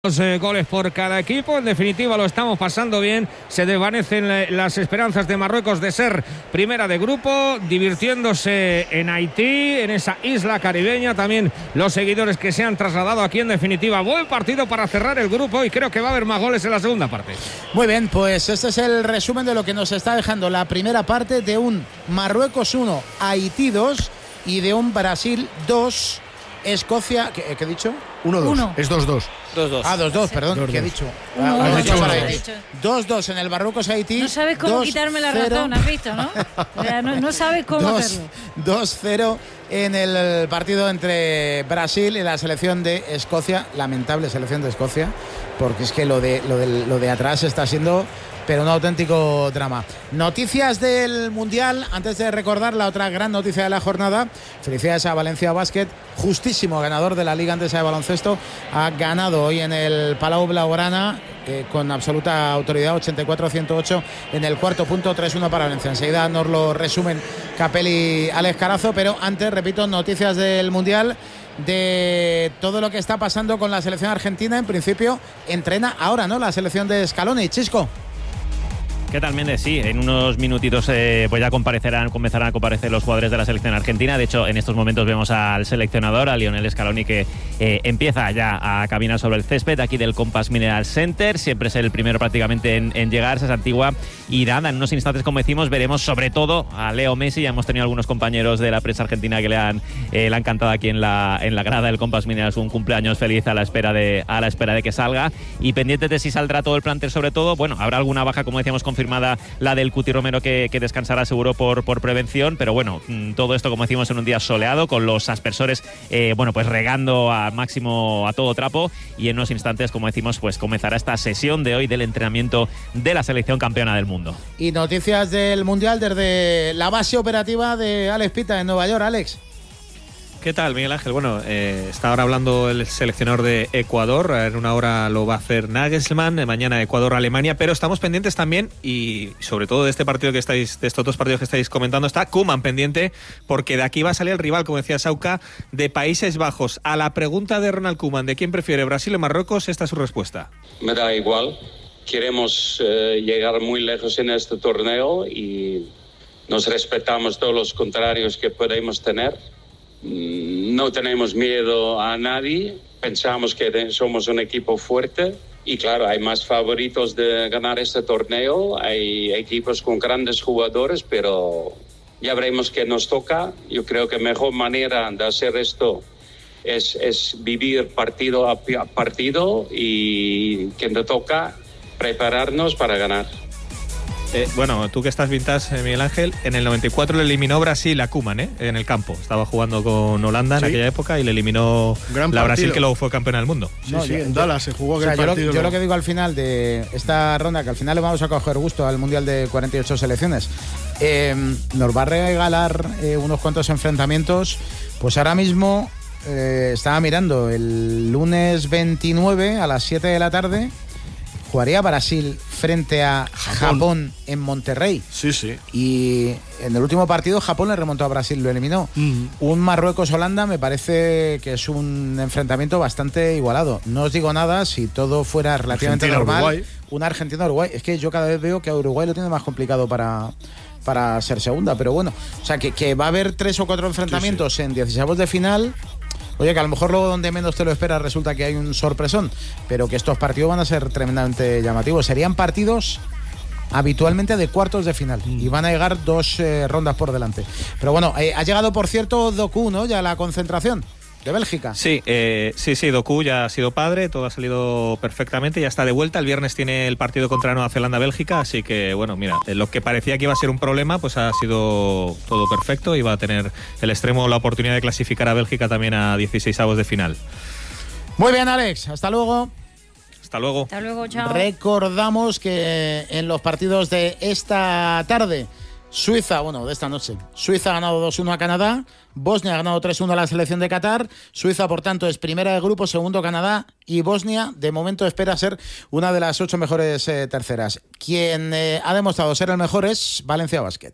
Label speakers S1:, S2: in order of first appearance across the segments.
S1: Goles por cada equipo. En definitiva lo estamos pasando bien. Se desvanecen las esperanzas de Marruecos de ser primera de grupo, divirtiéndose en Haití, en esa isla caribeña. También los seguidores que se han trasladado aquí. En definitiva, buen partido para cerrar el grupo y creo que va a haber más goles en la segunda parte.
S2: Muy bien, pues este es el resumen de lo que nos está dejando la primera parte de un Marruecos 1, Haití 2 y de un Brasil 2, Escocia, ¿qué he dicho?
S3: 1-2. Es 2-2.
S2: 2-2. Ah, 2-2, perdón. 2-2. ¿Qué he dicho? 2-2 en el Marruecos-Haití.
S4: No sabes cómo quitarme la razón, has visto, ¿no? O sea, no sabes cómo hacerlo.
S2: 2-0 en el partido entre Brasil y la selección de Escocia. Lamentable selección de Escocia, porque es que lo de atrás está siendo pero un auténtico drama. Noticias del Mundial, antes de recordar la otra gran noticia de la jornada. Felicidades a Valencia Basket, justísimo ganador de la Liga Andesa de Baloncesto. Ha ganado hoy en el Palau Blaugrana con absoluta autoridad, 84-108 en el cuarto punto, 3-1 para Valencia. Enseguida nos lo resumen Capel y Alex Carazo, pero antes, repito, noticias del Mundial, de todo lo que está pasando con la selección argentina. En principio entrena ahora, ¿no?, la selección de Scaloni. Chisco.
S5: ¿Qué tal, Méndez? Sí, en unos minutitos pues ya comenzarán a comparecer los jugadores de la selección argentina. De hecho, en estos momentos vemos al seleccionador, a Lionel Scaloni, que empieza ya a caminar sobre el césped aquí del Compass Mineral Center. Siempre es el primero prácticamente en llegar, esa es antigua. Y nada, en unos instantes, como decimos, veremos sobre todo a Leo Messi. Ya hemos tenido algunos compañeros de la prensa argentina que le han cantado aquí en la grada del Compass Mineral un cumpleaños feliz a la espera de que salga. Y pendientes de si saldrá todo el plantel, sobre todo. Bueno, habrá alguna baja, como decíamos, confirmada, la del Cuti Romero, que descansará seguro por prevención, pero bueno, todo esto, como decimos, en un día soleado, con los aspersores pues regando al máximo a todo trapo, y en unos instantes, como decimos, pues comenzará esta sesión de hoy del entrenamiento de la selección campeona del mundo.
S2: Y noticias del Mundial desde la base operativa de Alex Pita en Nueva York. Alex.
S6: ¿Qué tal, Miguel Ángel? Bueno, está ahora hablando el seleccionador de Ecuador. En una hora lo va a hacer Nagelsmann. Mañana Ecuador-Alemania. Pero estamos pendientes también, y sobre todo de este partido de estos dos partidos que estáis comentando, está Koeman pendiente, porque de aquí va a salir el rival, como decía Sauca, de Países Bajos. A la pregunta de Ronald Koeman de quién prefiere, Brasil o Marruecos, esta es su respuesta.
S7: Me da igual. Queremos llegar muy lejos en este torneo y nos respetamos todos los contrarios que podemos tener. No tenemos miedo a nadie, pensamos que somos un equipo fuerte y claro, hay más favoritos de ganar este torneo, hay equipos con grandes jugadores, pero ya veremos qué nos toca. Yo creo que la mejor manera de hacer esto es vivir partido a partido y que nos toca prepararnos para ganar.
S6: Bueno, tú que estás vintage, Miguel Ángel, en el 94 le eliminó Brasil a Koeman, en el campo. Estaba jugando con Holanda en aquella época y le eliminó la Brasil, que luego fue campeona del mundo.
S3: Sí, en Dallas se jugó aquel partido.
S2: Yo lo que digo al final de esta ronda, que al final le vamos a coger gusto al Mundial de 48 selecciones, nos va a regalar unos cuantos enfrentamientos. Pues ahora mismo estaba mirando, el lunes 29 a las 7 de la tarde jugaría Brasil frente a Japón en Monterrey.
S3: Sí, sí.
S2: Y en el último partido Japón le remontó a Brasil, lo eliminó. Un Marruecos-Holanda me parece que es un enfrentamiento bastante igualado. No os digo nada si todo fuera relativamente normal. Uruguay. Una Argentina-Uruguay. Es que yo cada vez veo que a Uruguay lo tiene más complicado para ser segunda, pero bueno. O sea, que va a haber 3 o 4 enfrentamientos en 16avos de final. Oye, que a lo mejor luego donde menos te lo esperas resulta que hay un sorpresón, pero que estos partidos van a ser tremendamente llamativos. Serían partidos habitualmente de cuartos de final y van a llegar 2 rondas por delante. Pero bueno, ha llegado, por cierto, Doku, ¿no?, ya a la concentración de Bélgica.
S6: Sí, Doku ya ha sido padre, todo ha salido perfectamente, ya está de vuelta. El viernes tiene el partido contra Nueva Zelanda-Bélgica, así que bueno, mira, lo que parecía que iba a ser un problema, pues ha sido todo perfecto y va a tener el extremo la oportunidad de clasificar a Bélgica también a 16avos de final.
S2: Muy bien, Alex, hasta luego.
S6: Hasta luego.
S4: Hasta luego, chao.
S2: Recordamos que en los partidos de esta tarde, de esta noche, Suiza ha ganado 2-1 a Canadá, Bosnia ha ganado 3-1 a la selección de Qatar. Suiza, por tanto, es primera de grupo, segundo Canadá, y Bosnia, de momento, espera ser una de las 8 mejores terceras. Quien ha demostrado ser el mejor es Valencia Basket.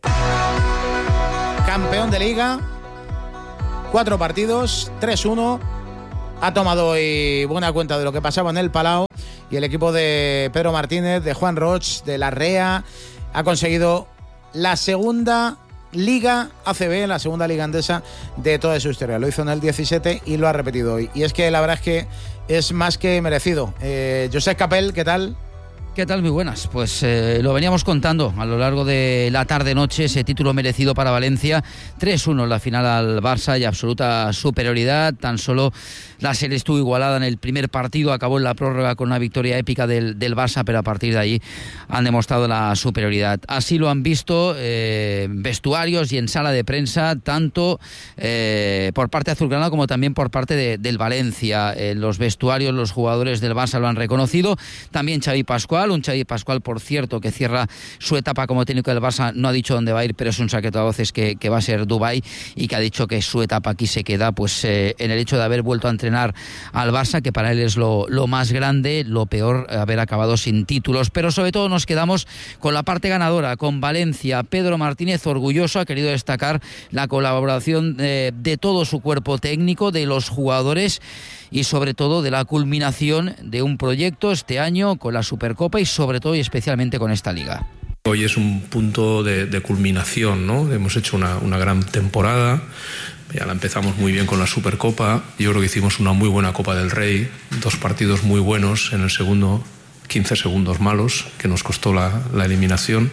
S2: Campeón de Liga, 4 partidos, 3-1, ha tomado hoy buena cuenta de lo que pasaba en el Palau y el equipo de Pedro Martínez, de Juan Roig, de Larrea, ha conseguido la segunda Liga ACB, la segunda Liga Endesa de toda su historia. Lo hizo en el 17 y lo ha repetido hoy. Y es que la verdad es que es más que merecido. Josep Capel, ¿qué tal?
S8: ¿Qué tal? Muy buenas. Pues lo veníamos contando a lo largo de la tarde-noche, ese título merecido para Valencia. 3-1 en la final al Barça y absoluta superioridad. Tan solo la serie estuvo igualada en el primer partido, acabó en la prórroga con una victoria épica del Barça, pero a partir de ahí han demostrado la superioridad. Así lo han visto vestuarios y en sala de prensa, tanto por parte azulgrana como también por parte del Valencia. En los vestuarios los jugadores del Barça lo han reconocido. También Xavi Pascual, un Xavi Pascual, por cierto, que cierra su etapa como técnico del Barça. No ha dicho dónde va a ir, pero es un secreto a voces que va a ser Dubái, y que ha dicho que su etapa aquí se queda pues en el hecho de haber vuelto a entrenar al Barça, que para él es lo más grande, lo peor haber acabado sin títulos. Pero sobre todo nos quedamos con la parte ganadora, con Valencia. Pedro Martínez, orgulloso, ha querido destacar la colaboración de todo su cuerpo técnico, de los jugadores y sobre todo de la culminación de un proyecto este año con la Supercopa y sobre todo y especialmente con esta Liga.
S9: Hoy es un punto de culminación, ¿no? Hemos hecho una gran temporada, ya la empezamos muy bien con la Supercopa. Yo creo que hicimos una muy buena Copa del Rey, 2 partidos muy buenos, en el segundo 15 segundos malos, que nos costó la eliminación,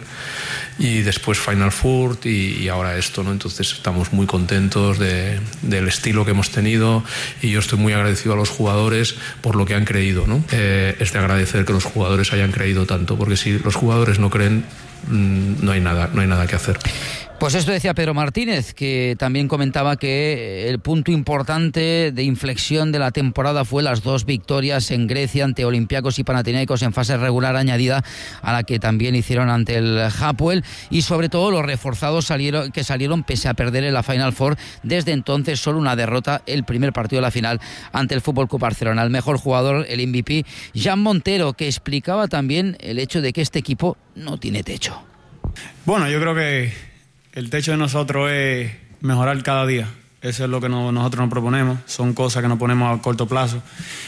S9: y después Final Four y ahora esto, ¿no? Entonces estamos muy contentos del estilo que hemos tenido, y yo estoy muy agradecido a los jugadores por lo que han creído, ¿no? Es de agradecer que los jugadores hayan creído tanto, porque si los jugadores no creen, no hay nada que hacer.
S8: Pues esto decía Pedro Martínez, que también comentaba que el punto importante de inflexión de la temporada fue las 2 victorias en Grecia ante Olympiacos y Panathinaikos en fase regular añadida a la que también hicieron ante el Hapoel, y sobre todo los reforzados que salieron pese a perder en la Final Four. Desde entonces solo una derrota, el primer partido de la final ante el Fútbol Club Barcelona. El mejor jugador, el MVP, Jan Montero, que explicaba también el hecho de que este equipo no tiene techo.
S10: Bueno, yo creo que el techo de nosotros es mejorar cada día. Eso es lo que nosotros nos proponemos. Son cosas que nos ponemos a corto plazo.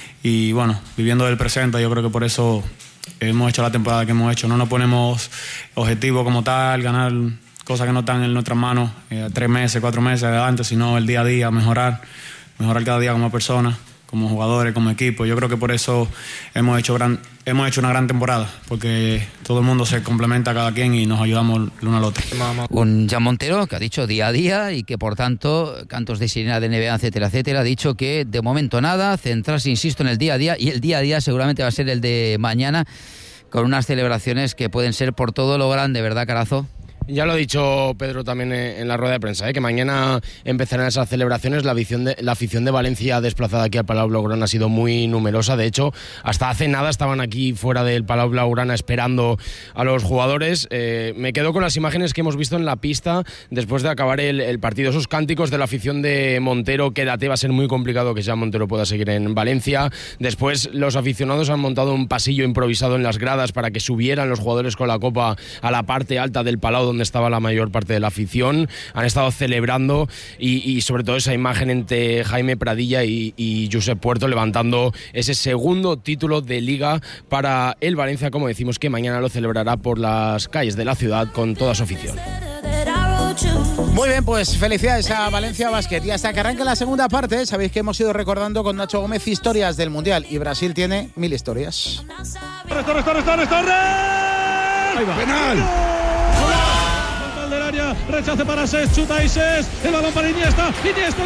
S10: Y bueno, viviendo del presente, yo creo que por eso hemos hecho la temporada que hemos hecho. No nos ponemos objetivos como tal, ganar cosas que no están en nuestras manos 3 meses, 4 meses adelante, sino el día a día, mejorar cada día como persona, como jugadores, como equipo. Yo creo que por eso hemos hecho una gran temporada, porque todo el mundo se complementa a cada quien y nos ayudamos el uno al otro.
S8: Un Jan Montero que ha dicho día a día y que por tanto, cantos de sirena de NBA, etcétera, etcétera, ha dicho que de momento nada, centrarse, insisto, en el día a día, y el día a día seguramente va a ser el de mañana, con unas celebraciones que pueden ser por todo lo grande, ¿verdad, Carazo?
S11: Ya lo ha dicho Pedro también en la rueda de prensa, que mañana empezarán esas celebraciones. La afición de Valencia desplazada aquí al Palau Blaugrana ha sido muy numerosa. De hecho, hasta hace nada estaban aquí fuera del Palau Blaugrana esperando a los jugadores. Me quedo con las imágenes que hemos visto en la pista después de acabar el partido. Esos cánticos de la afición de Montero: quédate, va a ser muy complicado que ya Montero pueda seguir en Valencia. Después los aficionados han montado un pasillo improvisado en las gradas para que subieran los jugadores con la copa a la parte alta del Palau, donde estaba la mayor parte de la afición. Han estado celebrando y sobre todo esa imagen entre Jaime Pradilla y Josep Puerto levantando ese segundo título de Liga para el Valencia, como decimos, que mañana lo celebrará por las calles de la ciudad con toda su afición.
S2: Muy bien, pues felicidades a Valencia Basket. Y hasta que arranque la segunda parte, sabéis que hemos ido recordando con Nacho Gómez historias del Mundial, y Brasil tiene 1000 historias.
S12: ¡Torres! ¡Penal! Del área, rechace para Ses, chuta y Ses, el balón para Iniesta, ¡gol!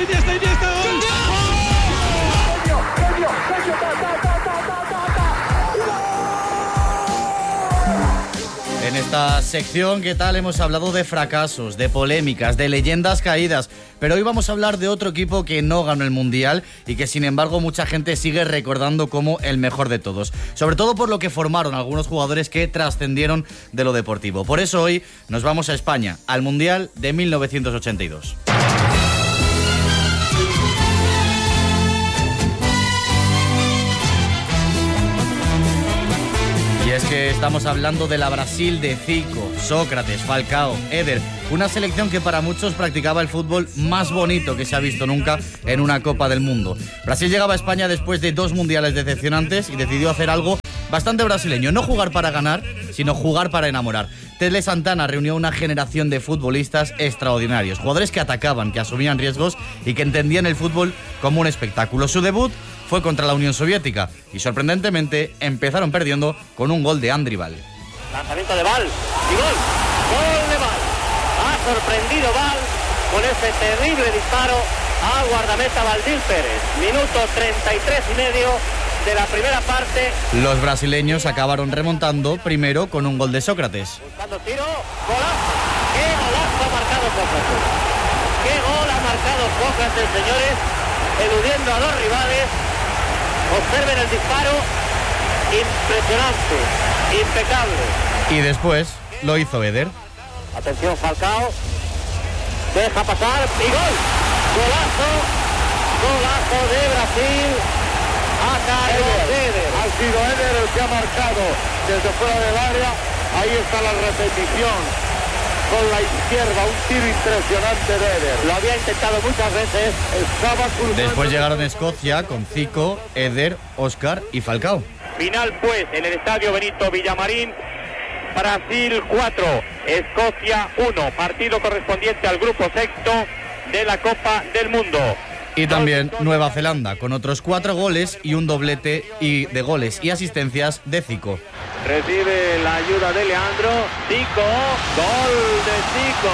S13: En esta sección, ¿qué tal? Hemos hablado de fracasos, de polémicas, de leyendas caídas, pero hoy vamos a hablar de otro equipo que no ganó el Mundial y que sin embargo mucha gente sigue recordando como el mejor de todos, sobre todo por lo que formaron algunos jugadores que trascendieron de lo deportivo. Por eso hoy nos vamos a España, al Mundial de 1982. Y es que estamos hablando de la Brasil de Zico, Sócrates, Falcao, Éder, una selección que para muchos practicaba el fútbol más bonito que se ha visto nunca en una Copa del Mundo. Brasil llegaba a España después de 2 mundiales decepcionantes y decidió hacer algo bastante brasileño, no jugar para ganar, sino jugar para enamorar. Tele Santana reunió una generación de futbolistas extraordinarios, jugadores que atacaban, que asumían riesgos y que entendían el fútbol como un espectáculo. Su debut fue contra la Unión Soviética y sorprendentemente empezaron perdiendo con un gol de Andrival.
S14: Lanzamiento de Val y gol, gol de Val. Ha sorprendido Val con ese terrible disparo a guardameta Valdil Pérez. Minuto 33,5 de la primera parte.
S13: Los brasileños acabaron remontando primero con un gol de Sócrates.
S14: Buscando tiro, golazo. ¡Qué golazo ha marcado Sócrates! ¡Qué gol ha marcado Sócrates, señores! Eludiendo a 2 rivales. Observen el disparo. Impresionante, impecable.
S13: Y después lo hizo Éder.
S14: Atención, Falcao. Deja pasar y gol. Golazo. Golazo de Brasil. Ha
S15: sido Éder el que ha marcado desde fuera del área. Ahí está la repetición con la izquierda, un tiro impresionante de Éder.
S14: Lo había intentado muchas veces.
S15: Estaba cruzando.
S13: Después llegaron Escocia con Zico, Éder, Óscar y Falcao.
S14: Final pues en el estadio Benito Villamarín. Brasil 4, Escocia 1. Partido correspondiente al grupo sexto de la Copa del Mundo.
S13: Y también Nueva Zelanda, con otros 4 goles y un doblete de goles y asistencias de Zico.
S14: Recibe la ayuda de Leandro. Zico, gol de Zico.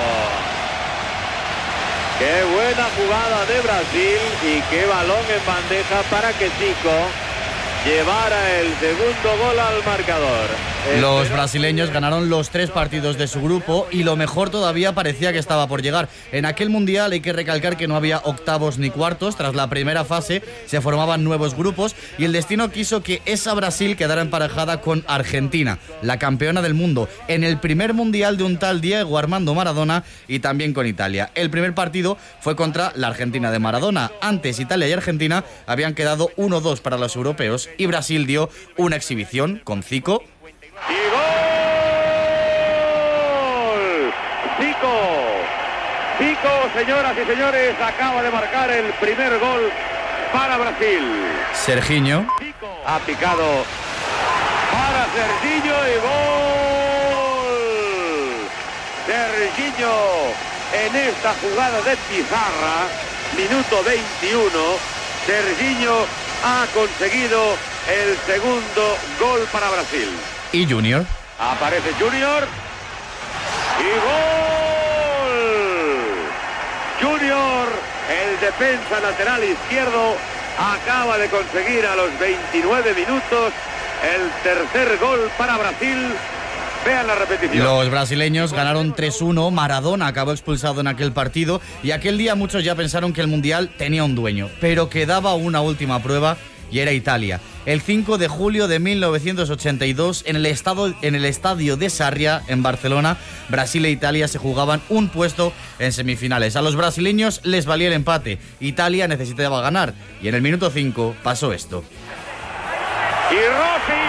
S14: Qué buena jugada de Brasil y qué balón en bandeja para que Zico llevara el segundo gol al marcador.
S13: Los brasileños ganaron los 3 partidos de su grupo y lo mejor todavía parecía que estaba por llegar. En aquel mundial hay que recalcar que no había octavos ni cuartos. Tras la primera fase se formaban nuevos grupos y el destino quiso que esa Brasil quedara emparejada con Argentina, la campeona del mundo, en el primer mundial de un tal Diego Armando Maradona, y también con Italia. El primer partido fue contra la Argentina de Maradona. Antes Italia y Argentina habían quedado 1-2 para los europeos y Brasil dio una exhibición con Zico.
S14: ¡Y gol! Zico, señoras y señores, acaba de marcar el primer gol para Brasil.
S13: Serginho
S14: ha picado para Serginho y gol. Serginho en esta jugada de pizarra, minuto 21. Serginho ha conseguido el segundo gol para Brasil.
S13: Y Junior.
S14: Aparece Junior. Y gol. Junior, el defensa lateral izquierdo, acaba de conseguir a los 29 minutos el tercer gol para Brasil. Vean la repetición.
S13: Los brasileños ganaron 3-1. Maradona acabó expulsado en aquel partido y aquel día muchos ya pensaron que el Mundial tenía un dueño, pero quedaba una última prueba y era Italia. El 5 de julio de 1982, en el estadio de Sarria, en Barcelona, Brasil e Italia se jugaban un puesto en semifinales. A los brasileños les valía el empate. Italia necesitaba ganar y en el minuto 5 pasó esto.
S14: Y Rossi,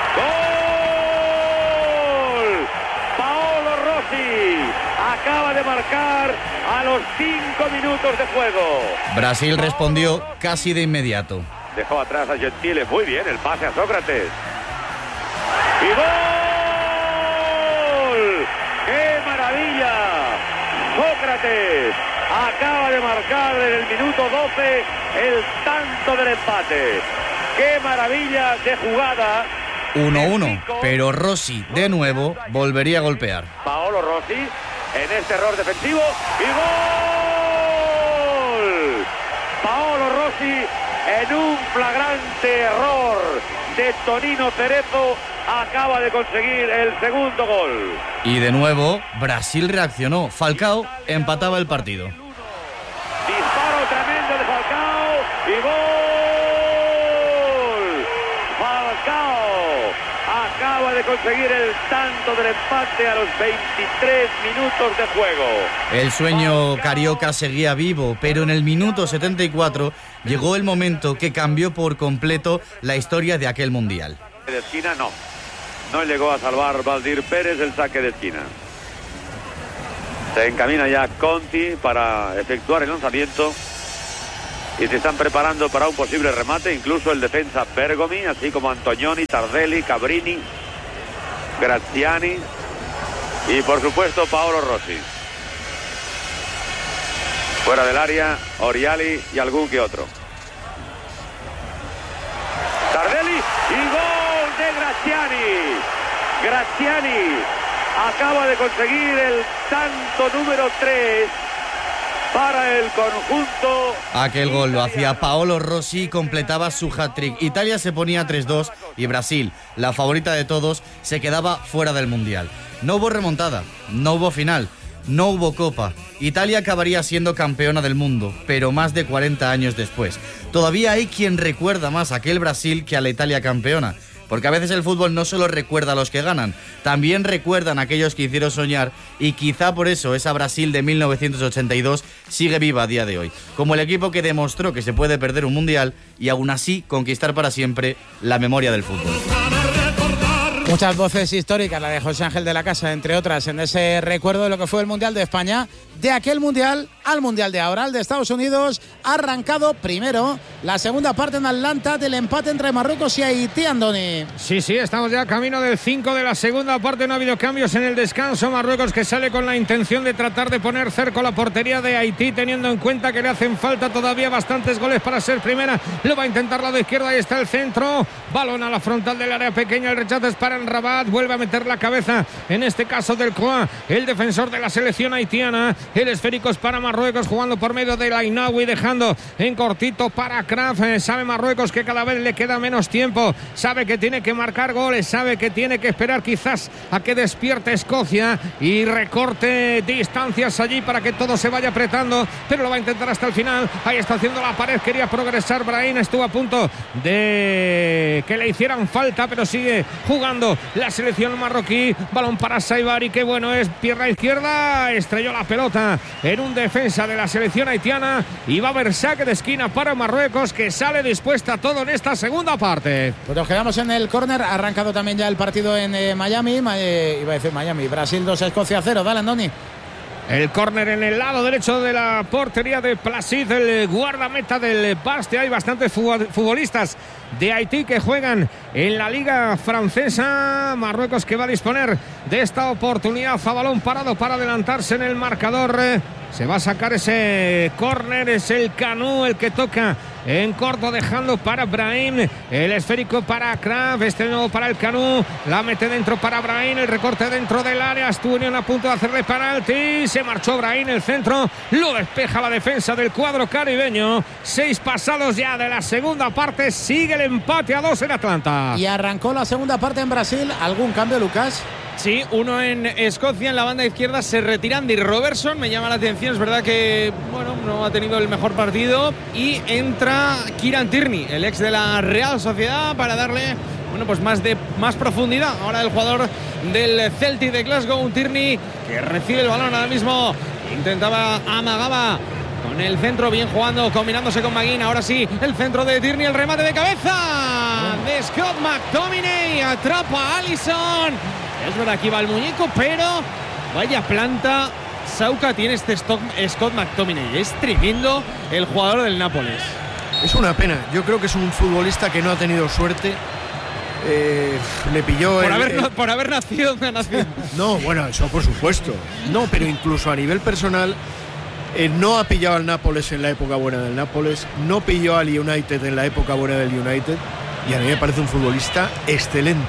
S14: gol. Paolo Rossi acaba de marcar a los 5 minutos de juego.
S13: Brasil respondió casi de inmediato.
S14: Dejó atrás a Gentile, muy bien, el pase a Sócrates. ¡Y gol! ¡Qué maravilla! Sócrates acaba de marcar en el minuto 12 el tanto del empate. ¡Qué maravilla de jugada!
S13: 1-1, pero Rossi de nuevo volvería a golpear.
S14: Paolo Rossi en este error defensivo y gol. Paolo Rossi en un flagrante error de Tonino Cerezo acaba de conseguir el segundo gol.
S13: Y de nuevo Brasil reaccionó. Falcao empataba el partido.
S14: Disparo tremendo de Falcao y gol. Falcao acaba de conseguir el tanto del empate a los 23 minutos de juego.
S13: El sueño carioca seguía vivo, pero en el minuto 74 llegó el momento que cambió por completo la historia de aquel mundial.
S14: De esquina no.
S16: No llegó a salvar Valdir Pérez el saque de esquina. Se encamina ya Conti para efectuar el lanzamiento y se están preparando para un posible remate, incluso el defensa Bergomi, así como Antonioni, Tardelli, Cabrini, Graziani y por supuesto Paolo Rossi. Fuera del área, Oriali y algún que otro. Tardelli y gol de Graziani. Graziani acaba de conseguir el tanto número 3 para el conjunto.
S13: Aquel gol lo hacía Paolo Rossi y completaba su hat-trick. Italia se ponía 3-2 y Brasil, la favorita de todos, se quedaba fuera del Mundial. No hubo remontada, no hubo final, no hubo copa. Italia acabaría siendo campeona del mundo, pero más de 40 años después. Todavía hay quien recuerda más a aquel Brasil que a la Italia campeona. Porque a veces el fútbol no solo recuerda a los que ganan, también recuerdan a aquellos que hicieron soñar, y quizá por eso esa Brasil de 1982 sigue viva a día de hoy. Como el equipo que demostró que se puede perder un mundial y aún así conquistar para siempre la memoria del fútbol.
S2: Muchas voces históricas, la de José Ángel de la Casa, entre otras, en ese recuerdo de lo que fue el Mundial de España, de aquel Mundial al Mundial de ahora, el de Estados Unidos. Ha arrancado primero la segunda parte en Atlanta del empate entre Marruecos y Haití, Andoni.
S1: Sí, estamos ya camino del 5 de la segunda parte, no ha habido cambios en el descanso. Marruecos que sale con la intención de tratar de poner cerco la portería de Haití, teniendo en cuenta que le hacen falta todavía bastantes goles para ser primera. Lo va a intentar lado izquierdo, ahí está el centro, balón a la frontal del área pequeña, el rechazo es para Rabat, vuelve a meter la cabeza, en este caso del Croix, el defensor de la selección haitiana. El esférico es para Marruecos, jugando por medio de Lainaoui, dejando en cortito para Kraft. Sabe Marruecos que cada vez le queda menos tiempo, sabe que tiene que marcar goles, sabe que tiene que esperar quizás a que despierte Escocia y recorte distancias allí para que todo se vaya apretando, pero lo va a intentar hasta el final. Ahí está haciendo la pared, quería progresar Brahim, estuvo a punto de que le hicieran falta, pero sigue jugando la selección marroquí. Balón para Saibari, que bueno es, pierna izquierda, estrelló la pelota en un defensa de la selección haitiana y va a haber saque de esquina para Marruecos, que sale dispuesta a todo en esta segunda parte.
S2: Pues nos quedamos en el córner, ha arrancado también ya el partido en Miami, iba a decir Miami, Brasil 2, Escocia 0, dale Andoni.
S1: El córner en el lado derecho de la portería de Placid, el guardameta del Bastia. Hay bastantes futbolistas de Haití que juegan en la liga francesa. Marruecos que va a disponer de esta oportunidad a balón parado para adelantarse en el marcador. Se va a sacar ese córner, es el Canú el que toca en corto, dejando para Brahim, el esférico para Kraft, este nuevo para el Canú, la mete dentro para Brahim, el recorte dentro del área, Asturion a punto de hacerle penalti, se marchó Brahim, el centro, lo despeja la defensa del cuadro caribeño. 6 pasados ya de la segunda parte, sigue el empate a 2 en Atlanta.
S2: Y arrancó la segunda parte en Brasil. ¿Algún cambio, Lucas?
S6: Sí, uno en Escocia, en la banda izquierda se retira Andy Robertson, me llama la atención, es verdad que bueno, no ha tenido el mejor partido, y entra Kieran Tierney, el ex de la Real Sociedad, para darle bueno, pues más profundidad ahora el jugador del Celtic de Glasgow, un Tierney que recibe el balón ahora mismo, amagaba con el centro, bien jugando, combinándose con McGinn. Ahora sí, el centro de Tierney, el remate de cabeza de Scott McTominay, atrapa a Alisson. Es verdad que iba el muñeco, pero vaya planta Sauca tiene este Scott McTominay. Es tremendo el jugador del Nápoles.
S3: Es una pena, yo creo que es un futbolista que no ha tenido suerte. Le pilló
S6: por haber nacido.
S3: No, bueno, eso por supuesto. No, pero incluso a nivel personal, no ha pillado al Nápoles en la época buena del Nápoles, no pilló al United en la época buena del United, y a mí me parece un futbolista excelente.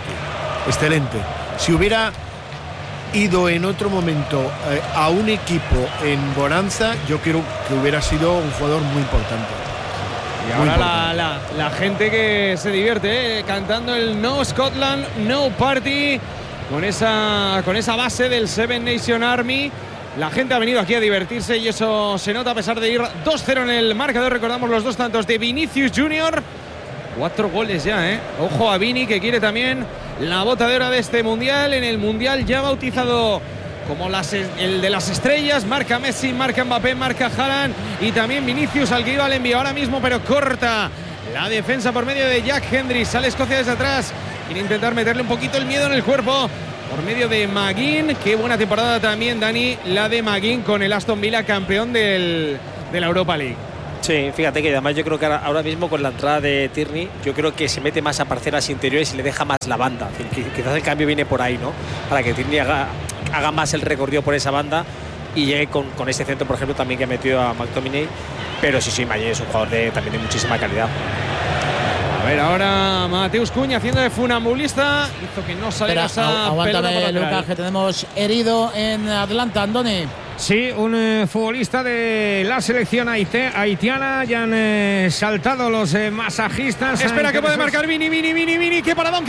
S3: Si hubiera ido en otro momento a un equipo en bonanza, yo creo que hubiera sido un jugador muy importante.
S6: Y ahora la gente que se divierte cantando el No Scotland, No Party, con esa base del Seven Nation Army. La gente ha venido aquí a divertirse y eso se nota a pesar de ir 2-0 en el marcador. Recordamos los 2 tantos de Vinicius Junior. 4 goles ya, Ojo a Vini, que quiere también la bota de oro de este Mundial. En el Mundial ya bautizado como el de las estrellas. Marca Messi, marca Mbappé, marca Haaland y también Vinicius, al que iba al envío ahora mismo, pero corta la defensa por medio de Jack Hendry. Sale Escocia desde atrás
S17: Quiere intentar meterle un poquito el miedo en el cuerpo por medio de Maguín. Qué buena temporada también, Dani, la de Maguín con el Aston Villa, campeón de la Europa League.
S18: Sí, fíjate que además yo creo que ahora mismo con la entrada de Tierney, yo creo que se mete más a parcelas interiores y le deja más la banda. Quizás el cambio viene por ahí, ¿no? Para que Tierney haga más el recorrido por esa banda y llegue con este centro, por ejemplo, también que ha metido a McTominay. Pero sí, Maguín es un jugador también de muchísima calidad.
S17: A ver, ahora Mateus Cunha haciendo de funambulista. Hizo que no saliera esa
S2: aguántame, Lucas, que tenemos herido en Atlanta, Andoni.
S1: Sí, un futbolista de la selección haitiana. Ya han saltado los masajistas.
S17: Espera, que puede marcar Vini. Qué paradón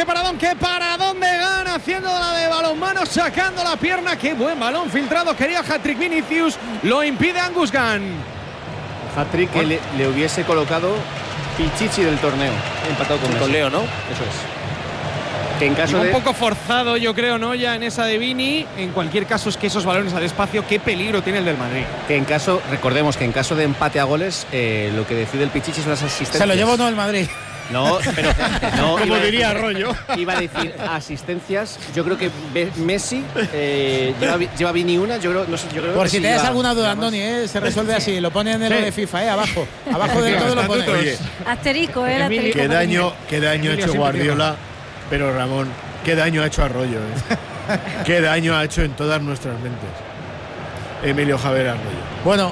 S17: de Gana, haciendo la de balonmano, sacando la pierna. Qué buen balón filtrado. Quería hat-trick Vinicius. Lo impide Angus Gunn.
S19: Hat-trick que le hubiese colocado Pichichi del torneo, empatado con
S18: Leo, ¿no?
S19: Eso es. Que en caso
S17: un poco forzado, yo creo, ¿no? Ya en esa de Vini. En cualquier caso, es que esos balones al espacio, qué peligro tiene el del Madrid.
S19: Que en caso, recordemos que en caso de empate a goles, lo que decide el Pichichi son las asistencias.
S2: Se lo llevó no el Madrid.
S19: No, pero no.
S17: Como diría Arroyo.
S19: Iba a decir asistencias. Yo creo que Messi lleva Vini una. Yo creo
S2: por
S19: que
S2: si tienes alguna duda, Andoni, se resuelve así. Lo ponen en lo de FIFA, abajo. Abajo de todo lo ponen.
S4: Asterisco, asterisco.
S3: Qué daño ha hecho Guardiola. Pero Ramón, qué daño ha hecho Arroyo. Qué daño ha hecho en todas nuestras mentes Emilio Javier Arroyo.
S2: Bueno,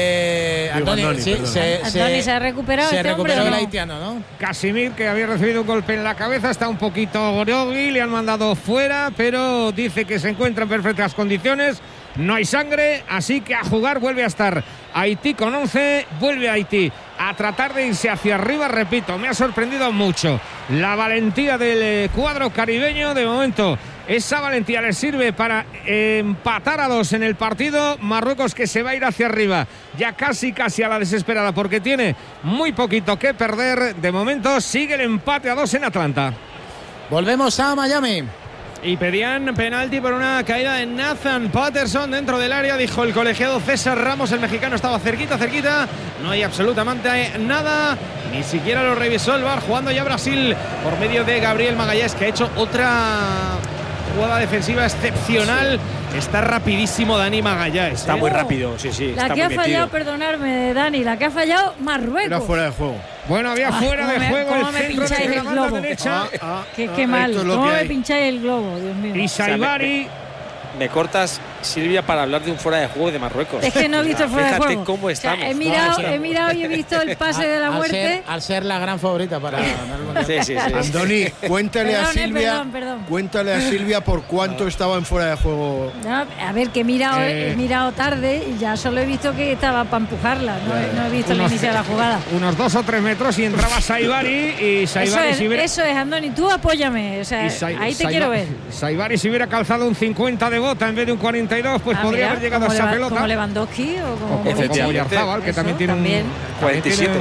S2: Andoni
S4: se ha recuperado.
S2: Se recuperó el haitiano, ¿no?
S1: Casimir, que había recibido un golpe en la cabeza, está un poquito grogui, le han mandado fuera, pero dice que se encuentra en perfectas condiciones. No hay sangre, así que a jugar. Vuelve a estar Haití con 11, vuelve Haití a tratar de irse hacia arriba. Repito, me ha sorprendido mucho la valentía del cuadro caribeño. De momento, esa valentía le sirve para empatar a 2 en el partido. Marruecos, que se va a ir hacia arriba, ya casi a la desesperada, porque tiene muy poquito que perder. De momento sigue el empate a 2 en Atlanta.
S2: Volvemos a Miami.
S17: Y pedían penalti por una caída de Nathan Patterson dentro del área. Dijo el colegiado César Ramos, el mexicano estaba cerquita. No hay absolutamente nada. Ni siquiera lo revisó el VAR. Jugando ya Brasil por medio de Gabriel Magallanes, que ha hecho otra jugada defensiva excepcional. Está rapidísimo Dani Magallanes.
S18: Está muy rápido, sí.
S4: La que ha fallado, perdonadme, Dani, la que ha fallado Marruecos.
S3: Era fuera de juego.
S1: Bueno, había fuera de juego el
S4: me
S1: centro
S4: pincháis
S1: de
S4: el
S1: la banda
S4: globo.
S1: derecha.
S4: Qué mal. ¿Cómo me pincháis el globo, Dios mío?
S1: Y Saibari.
S18: Me cortas, Silvia, para hablar de un fuera de juego de Marruecos.
S4: Es que no he visto el fuera de juego.
S18: Fíjate cómo estamos.
S4: O sea, he mirado y he visto el pase de la muerte.
S2: Al ser la gran favorita para ganar el
S18: Sí.
S3: Andoni, cuéntale a Silvia.
S4: Perdón.
S3: Cuéntale a Silvia por cuánto estaba en fuera de juego.
S4: No, a ver, que he mirado tarde y ya solo he visto que estaba para empujarla. No he visto el inicio de la jugada.
S1: Unos 2 o 3 metros y entraba Saibari. Y Saibari
S4: eso es, Andoni, tú apóyame. O sea, ahí te quiero ver.
S1: Saibari, si hubiera calzado un 50 de bota en vez de un 42, pues podría haber llegado a esa pelota.
S4: Como Lewandowski o como
S1: Oyarzábal, que también tiene
S18: un 47.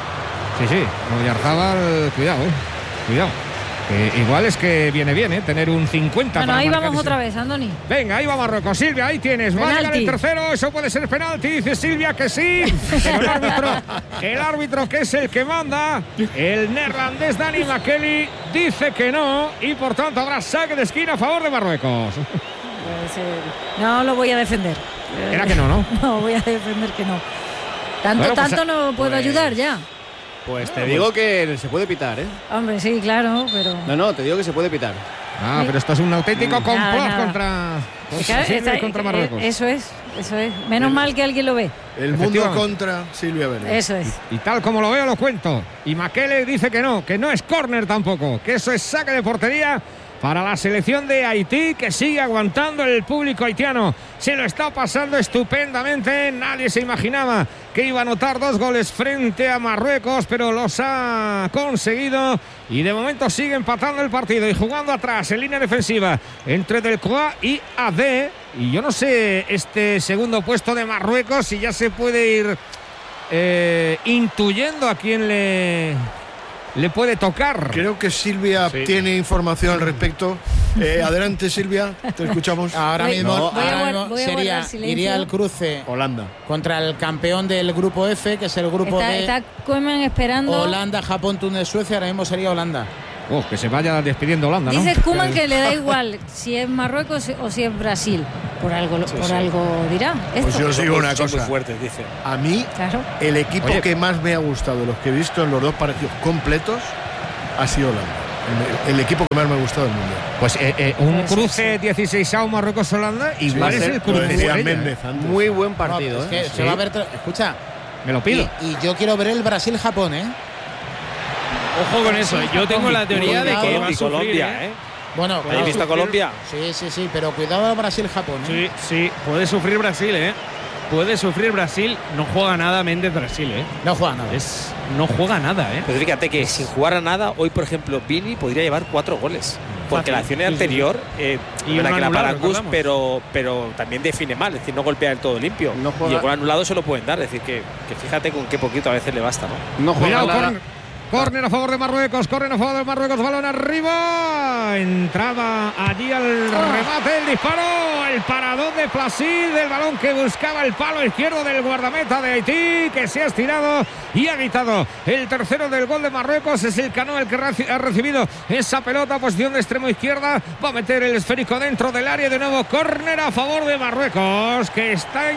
S1: Sí, Oyarzábal, cuidado. Igual es que viene bien, tener un 50.
S4: Bueno, ahí vamos otra vez, Andoni.
S1: Venga, ahí va Marruecos. Silvia, ahí tienes. Va a llegar el tercero. Eso puede ser penalti. Dice Silvia que sí. El árbitro, que es el que manda, el neerlandés Dani Makeli, dice que no. Y por tanto habrá saque de esquina a favor de Marruecos.
S4: No lo voy a defender.
S1: Era que no.
S4: No, voy a defender que no. Tanto no puedo ayudar ya.
S19: Pues te digo que se puede pitar, ¿eh?
S4: Hombre, sí, claro, pero...
S19: No, te digo que se puede pitar.
S1: Pero esto es un auténtico complot contra Marruecos.
S4: Eso es. Menos mal que alguien lo ve.
S3: El mundo contra Silvia Vélez.
S4: Eso es.
S1: Y tal como lo veo, lo cuento. Y Makele dice que no es córner tampoco, que eso es saque de portería para la selección de Haití, que sigue aguantando. El público haitiano se lo está pasando estupendamente. Nadie se imaginaba que iba a anotar 2 goles frente a Marruecos, pero los ha conseguido y de momento sigue empatando el partido y jugando atrás en línea defensiva entre Delcroix y AD. Y yo no sé este segundo puesto de Marruecos, si ya se puede ir intuyendo a quién le puede tocar.
S3: Creo que Silvia tiene información al respecto. Adelante, Silvia, te escuchamos.
S2: Ahora mismo iría el cruce
S3: Holanda
S2: contra el campeón del grupo F, que es el grupo
S4: Está Koeman esperando.
S2: Holanda, Japón, Túnez, Suecia. Ahora mismo sería Holanda.
S1: Que se vaya despidiendo Holanda, ¿no?
S4: Dice Koeman que le da igual si es Marruecos o si es Brasil. Por algo dirá.
S3: Pues yo os digo una cosa.
S18: Muy fuertes, dice.
S3: A mí, el equipo que más me ha gustado de los que he visto en los dos partidos completos ha sido Holanda. El equipo que más me ha gustado del Mundial.
S1: Pues un cruce 16º Marruecos-Holanda, igual es el cruce.
S19: Muy buen partido.
S2: Es que se va a ver. Escucha.
S1: Me lo pido.
S2: Y yo quiero ver el Brasil-Japón, ¿eh?
S17: Ojo con eso. Yo tengo la teoría de que va a sufrir,
S18: Colombia, ¿eh?
S2: Bueno,
S18: ¿habéis visto a Colombia?
S2: Sí, pero cuidado al Brasil-Japón, ¿eh?
S17: Sí, puede sufrir Brasil, ¿eh? Puede sufrir Brasil. No juega nada Méndez Brasil, ¿eh?
S2: No juega nada.
S17: No juega nada, ¿eh?
S18: Pero fíjate que sin jugar a nada, hoy, por ejemplo, Vini podría llevar 4 goles. Porque la acción anterior,
S17: y
S18: la que la para Gus,
S17: recordamos.
S18: pero también define mal, es decir, no golpea del todo limpio. Y el gol anulado se lo pueden dar, es decir, que fíjate con qué poquito a veces le basta, ¿no?
S19: No juega nada.
S1: Córner a favor de Marruecos, balón arriba, entraba allí al remate, el disparo, el paradón de Placid, del balón que buscaba el palo izquierdo del guardameta de Haití, que se ha estirado y ha gritado el tercero del gol de Marruecos. Es el Cano el que ha recibido esa pelota, posición de extremo izquierda, va a meter el esférico dentro del área, de nuevo córner a favor de Marruecos, que está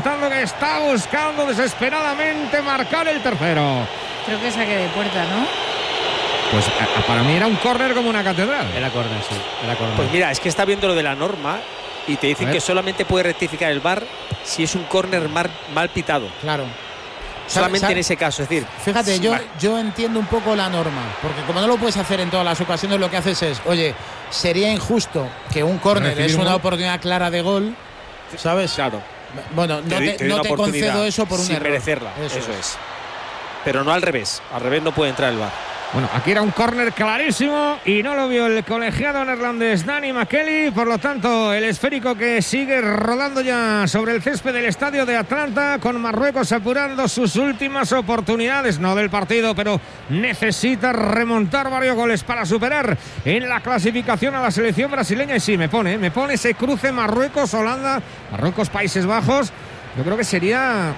S1: buscando desesperadamente marcar el tercero.
S4: Creo que saque de puerta, ¿no?
S1: Pues para mí era un córner como una catedral.
S5: Era córner, sí.
S18: Pues mira, es que está viendo lo de la norma y te dicen que solamente puede rectificar el VAR si es un córner mal pitado.
S2: Claro.
S18: Solamente en ese caso, es decir.
S2: Fíjate, yo entiendo un poco la norma, porque como no lo puedes hacer en todas las ocasiones, lo que haces es, oye, sería injusto que un córner es una oportunidad clara de gol, ¿sabes?
S18: Claro.
S2: Bueno, no te concedo eso por un error.
S18: Sin merecerla, eso es. Pero no al revés no puede entrar el VAR.
S1: Bueno, aquí era un córner clarísimo y no lo vio el colegiado neerlandés Danny McKelly, por lo tanto el esférico que sigue rodando ya sobre el césped del estadio de Atlanta, con Marruecos apurando sus últimas oportunidades, no del partido, pero necesita remontar varios goles para superar en la clasificación a la selección brasileña. Y sí, me pone ese cruce Marruecos-Holanda, Marruecos-Países Bajos. Yo creo que sería...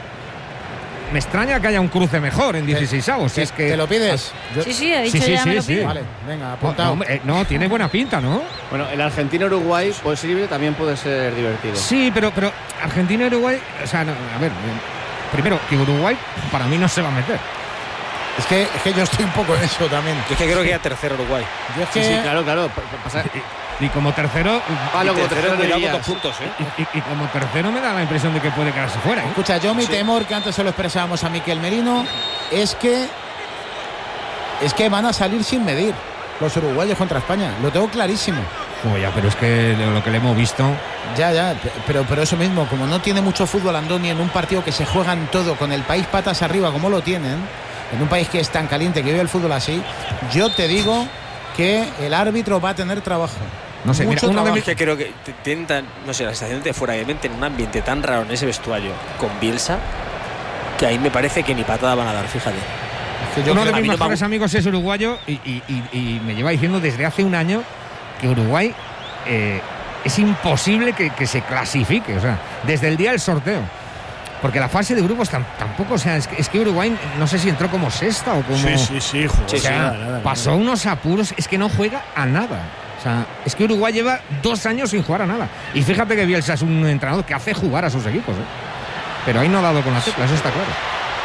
S1: Me extraña que haya un cruce mejor en 16avos. Si es que
S2: ¿te lo pides?
S4: Sí, ha dicho ya me lo pido.
S2: Vale, venga, apuntado.
S1: No, tiene buena pinta, ¿no?
S19: Bueno, el Argentina-Uruguay posible también puede ser divertido.
S1: Sí, pero Argentina-Uruguay, o sea, no, a ver, primero, que Uruguay para mí no se va a meter.
S2: Es que yo estoy un poco en eso también.
S18: Yo es que creo que ya tercero Uruguay.
S19: Sí, claro.
S1: Y como tercero,
S18: como tercero me da con 2 puntos, ¿eh?
S1: Y como tercero me da la impresión de que puede quedarse fuera, ¿eh?
S2: Escucha, yo mi temor, que antes se lo expresábamos a Miquel Merino, es que van a salir sin medir los uruguayos contra España. Lo tengo clarísimo.
S1: Ya, pero es que lo que le hemos visto.
S2: Ya, pero eso mismo, como no tiene mucho fútbol Andoni en un partido que se juegan todo con el país patas arriba como lo tienen, en un país que es tan caliente, que vive el fútbol así, yo te digo que el árbitro va a tener trabajo.
S1: No sé,
S18: mucho trabajo. Que creo que tienen no sé, la sensación de fuera de mente en un ambiente tan raro en ese vestuario con Bielsa, que ahí me parece que ni patada van a dar, fíjate.
S1: Uno de mis mejores amigos es uruguayo y me lleva diciendo desde hace un año que Uruguay es imposible que se clasifique, o sea, desde el día del sorteo. Porque la fase de grupos tampoco, o sea, es que Uruguay no sé si entró como sexta o como...
S3: Sí,
S1: joder, pasó unos apuros, es que no juega a nada. O sea, es que Uruguay lleva 2 años sin jugar a nada. Y fíjate que Bielsa es un entrenador que hace jugar a sus equipos, ¿eh? Pero ahí no ha dado con la tecla, eso está claro.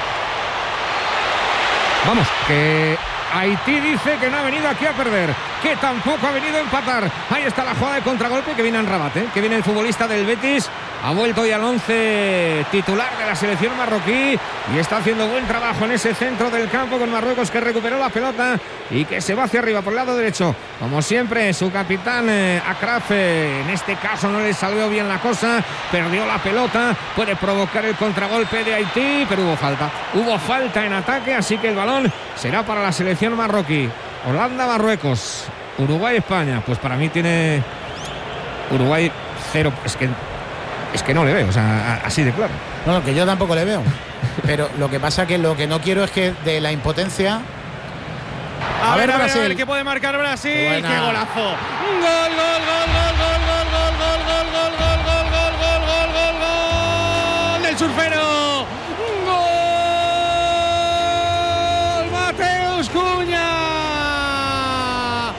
S1: Vamos, que Haití dice que no ha venido aquí a perder, que tampoco ha venido a empatar. Ahí está la jugada de contragolpe que viene en Rabat, que viene el futbolista del Betis. Ha vuelto ya al 11 titular de la selección marroquí y está haciendo buen trabajo en ese centro del campo con Marruecos, que recuperó la pelota y que se va hacia arriba por el lado derecho. Como siempre, su capitán Akraf, en este caso no le salió bien la cosa, perdió la pelota, puede provocar el contragolpe de Haití, pero hubo falta. Hubo falta en ataque, así que el balón será para la selección marroquí. Holanda-Marruecos, Uruguay-España. Pues para mí tiene Uruguay 0. Es que no le veo, o sea, así de claro.
S2: No, que yo tampoco le veo. Pero lo que pasa que lo que no quiero es que de la impotencia...
S17: A ver, ¿qué puede marcar Brasil? ¡Qué golazo! ¡Gol, gol, gol, gol, gol, gol, gol, gol, gol, gol, gol, gol, gol, gol, gol, gol del surfero! ¡Gol! ¡Mateus Cunha!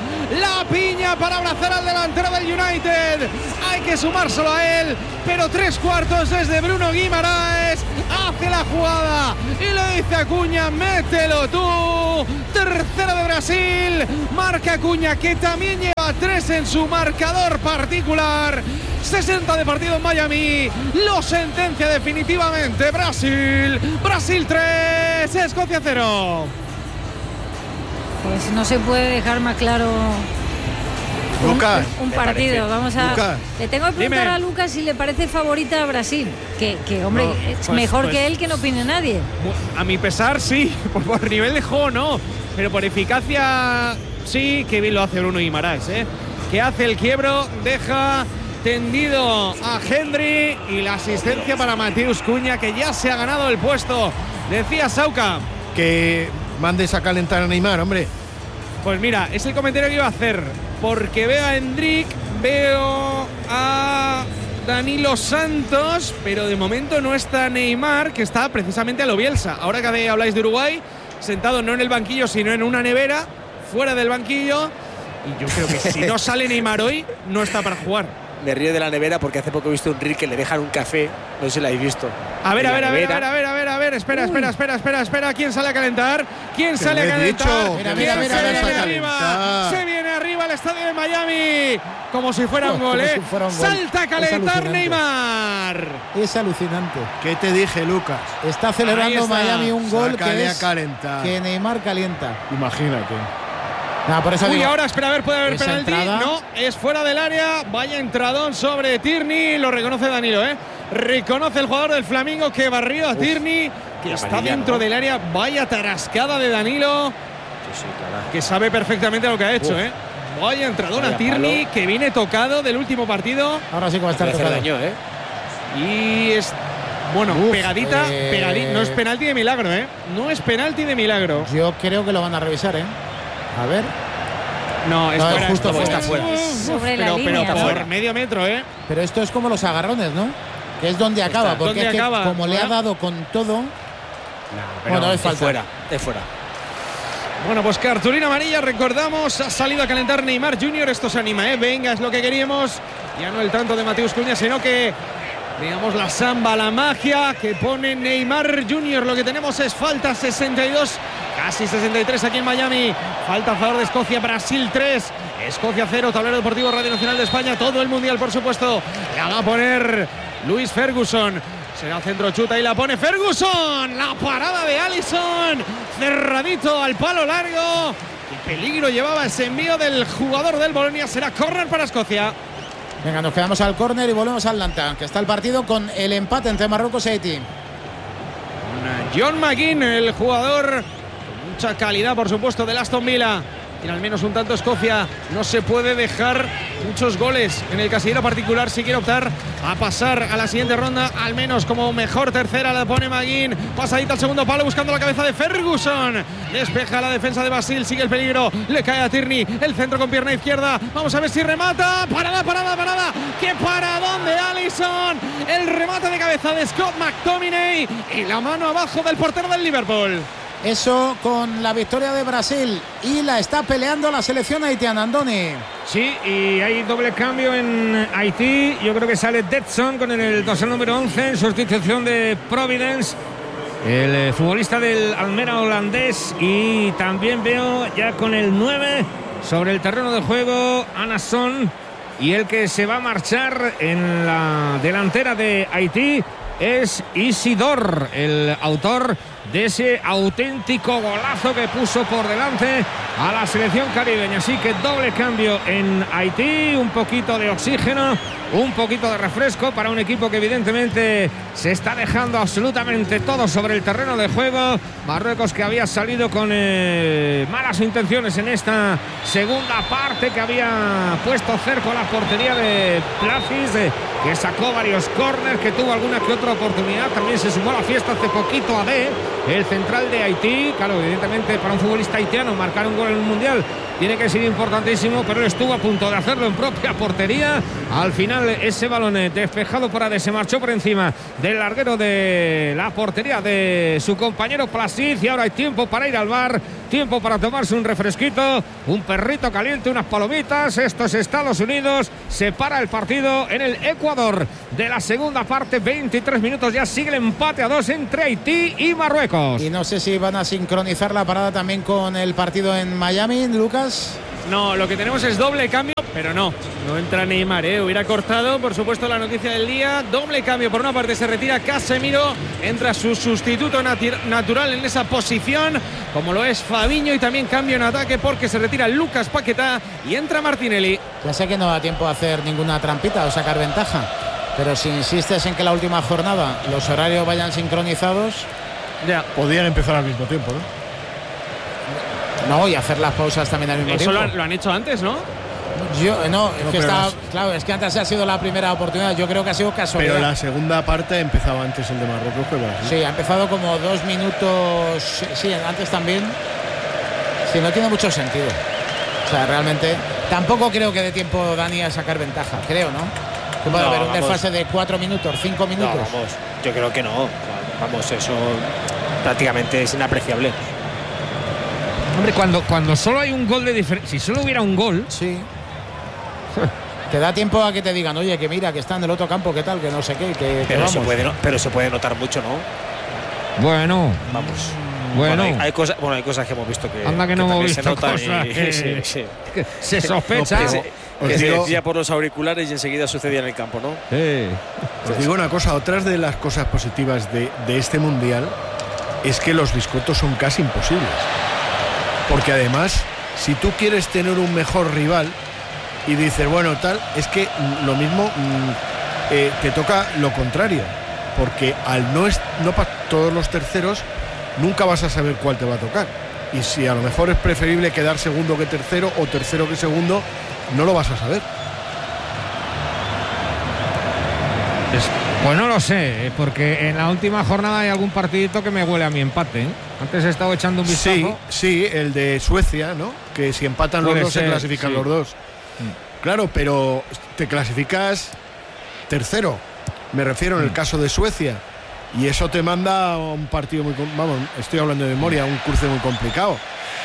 S17: Acuña para abrazar al delantero del United. Hay que sumárselo a él, pero 3/4 desde Bruno Guimaraes. Hace la jugada y le dice a Acuña, mételo tú. Tercero de Brasil. Marca Acuña, que también lleva 3 en su marcador particular. 60 de partido en Miami. Lo sentencia definitivamente Brasil. Brasil 3, Escocia 0.
S4: Pues no se puede dejar más claro
S3: Lucas,
S4: un partido. Vamos a.
S3: Lucas,
S4: le tengo que preguntar a Lucas si le parece favorita a Brasil. Que hombre,
S17: no,
S4: es
S17: pues,
S4: mejor que él, que no opine nadie.
S17: A mi pesar, sí. Por nivel de juego, no. Pero por eficacia, sí. Que bien lo hace Bruno Guimaraes, que hace el quiebro, deja tendido a Hendry y la asistencia para Mateus Cunha, que ya se ha ganado el puesto. Decía Sauca
S3: que mandes a calentar a Neymar, hombre.
S17: Pues mira, es el comentario que iba a hacer, porque veo a Endrick, veo a Danilo Santos, pero de momento no está Neymar, que está precisamente a lo Bielsa. Ahora que habláis de Uruguay, sentado no en el banquillo, sino en una nevera, fuera del banquillo, y yo creo que si no sale Neymar hoy, no está para jugar.
S18: Me río de la nevera porque hace poco he visto un reel que le dejan un café. No sé si lo habéis visto.
S17: A ver. Espera. ¿Quién sale a calentar? ¿Quién sale a calentar?
S3: Mira,
S17: se viene arriba el estadio de Miami. Como si fuera un gol, Salta a calentar Neymar.
S2: Es alucinante.
S3: ¿Qué te dije, Lucas?
S2: Está celebrando Miami un gol que Neymar calienta.
S3: Imagínate.
S2: No, por eso digo,
S17: ahora espera, a ver, puede haber penalti.
S2: Entrada.
S17: No, es fuera del área. Vaya entradón sobre Tierney. Lo reconoce Danilo, Reconoce el jugador del Flamengo que barrió a Tierney, que está dentro del área. Vaya tarascada de Danilo, que sabe perfectamente lo que ha hecho, Vaya entradón a Tierney, que viene tocado del último partido.
S2: Ahora sí que va a estar tocado.
S18: Daño,
S17: Y es... Bueno, pegadita. No es penalti de milagro, No es penalti de milagro.
S2: Yo creo que lo van a revisar, A ver.
S17: No, es fuera,
S2: justo
S17: está
S2: fuera.
S4: Sobre la línea.
S17: Pero por medio metro,
S2: Pero esto es como los agarrones, ¿no? Que es donde acaba, porque es que como le ha dado con todo.
S18: Bueno, es fuera.
S17: Bueno, pues cartulina amarilla, recordamos, ha salido a calentar Neymar Jr. Esto se anima, Venga, es lo que queríamos. Ya no el tanto de Mateus Cunha, sino que digamos la samba, la magia que pone Neymar Jr. Lo que tenemos es falta, 62, casi 63 aquí en Miami. Falta a favor de Escocia, Brasil 3, Escocia 0, Tablero Deportivo Radio Nacional de España. Todo el mundial, por supuesto, la va a poner Luis Ferguson. Será centro, chuta y la pone Ferguson. La parada de Alisson, cerradito al palo largo. Qué peligro llevaba ese envío del jugador del Bolonia. Será córner para Escocia.
S2: Venga, nos quedamos al córner y volvemos al Atlanta, que está el partido con el empate entre Marruecos y Haití.
S17: John McGinn, el jugador con mucha calidad, por supuesto, del Aston Villa. Tiene al menos un tanto Escocia. No se puede dejar muchos goles en el casillero particular si quiere optar a pasar a la siguiente ronda, al menos como mejor tercera. La pone McGinn, pasadita al segundo palo buscando la cabeza de Ferguson. Despeja la defensa de Brasil, sigue el peligro, le cae a Tierney, el centro con pierna izquierda. Vamos a ver si remata. Parada. ¡Qué paradón de Alisson! El remate de cabeza de Scott McTominay y la mano abajo del portero del Liverpool.
S2: Eso con la victoria de Brasil, y la está peleando la selección haitiana, Andoni.
S1: Sí, y hay doble cambio en Haití. Yo creo que sale Detson con el dorsal número 11 en sustitución de Providence, el futbolista del Almera holandés. Y también veo ya con el 9 sobre el terreno de juego Anasson, y el que se va a marchar en la delantera de Haití es Isidor, el autor de ese auténtico golazo que puso por delante a la selección caribeña. Así que doble cambio en Haití, un poquito de oxígeno, un poquito de refresco para un equipo que evidentemente se está dejando absolutamente todo sobre el terreno de juego. Marruecos, que había salido con malas intenciones en esta segunda parte, que había puesto cerco a la portería de Plafis, que sacó varios córneres, que tuvo alguna que otra oportunidad. También se sumó a la fiesta hace poquito a el central de Haití. Claro, evidentemente para un futbolista haitiano marcar un gol en un mundial tiene que ser importantísimo, pero él estuvo a punto de hacerlo en propia portería. Al final ese balón despejado por Ade se marchó por encima del larguero de la portería de su compañero Placid, y ahora hay tiempo para ir al bar, tiempo para tomarse un refresquito, un perrito caliente, unas palomitas. Esto es Estados Unidos, se para el partido en el Ecuador de la segunda parte, 23 minutos ya, sigue el empate a 2 entre Haití y Marruecos.
S2: Y no sé si van a sincronizar la parada también con el partido en Miami, Lucas.
S17: No, lo que tenemos es doble cambio, pero no entra Neymar, hubiera cortado, por supuesto, la noticia del día. Doble cambio, por una parte se retira Casemiro, entra su sustituto natural en esa posición, como lo es Fabinho, y también cambio en ataque porque se retira Lucas Paquetá y entra Martinelli.
S2: Ya sé que no da tiempo a hacer ninguna trampita o sacar ventaja, pero si insistes en que la última jornada los horarios vayan sincronizados,
S3: ya podían empezar al mismo tiempo, ¿no?
S2: No, y hacer las pausas también al mismo tiempo.
S17: Eso lo han hecho antes, ¿no?
S2: Claro, es que antes ha sido la primera oportunidad. Yo creo que ha sido casualidad.
S3: Pero la segunda parte empezaba antes el de Marruecos que Brasil.
S2: Sí, ha empezado como 2 minutos. Sí, antes también. Sí, no tiene mucho sentido. O sea, realmente tampoco creo que dé tiempo Dani a sacar ventaja. Creo, ¿no? Que puede haber un desfase de 4 minutos, 5 minutos.
S18: No, vamos, yo creo que no. Vamos, eso prácticamente es inapreciable.
S1: Hombre, cuando solo hay un gol de diferencia, si solo hubiera un gol,
S2: sí, te da tiempo a que te digan, oye, que mira, que está en el otro campo, que tal, que no sé qué,
S18: pero se puede notar mucho, ¿no?
S1: Bueno,
S18: vamos.
S1: Bueno,
S18: hay cosas que hemos visto que
S1: anda que no hemos visto
S18: se notan
S1: cosas
S18: que
S1: se sospecha.
S18: Que se decía por los auriculares y enseguida sucedía en el campo, ¿no?
S1: Sí.
S3: Os digo una cosa, otras de las cosas positivas de este mundial es que los biscotos son casi imposibles. Porque además, si tú quieres tener un mejor rival y dices, bueno, tal, es que lo mismo te toca lo contrario. Porque al no para todos los terceros, nunca vas a saber cuál te va a tocar. Y si a lo mejor es preferible quedar segundo que tercero o tercero que segundo, no lo vas a saber.
S1: Pues no lo sé, porque en la última jornada hay algún partidito que me huele a mi empate, ¿eh? Antes he estado echando un vistazo.
S3: Sí, el de Suecia, ¿no? Que si empatan los dos se clasifican los dos. Claro, pero te clasificas tercero. Me refiero en el caso de Suecia. Y eso te manda a un partido muy... Vamos, estoy hablando de memoria, un cruce muy complicado.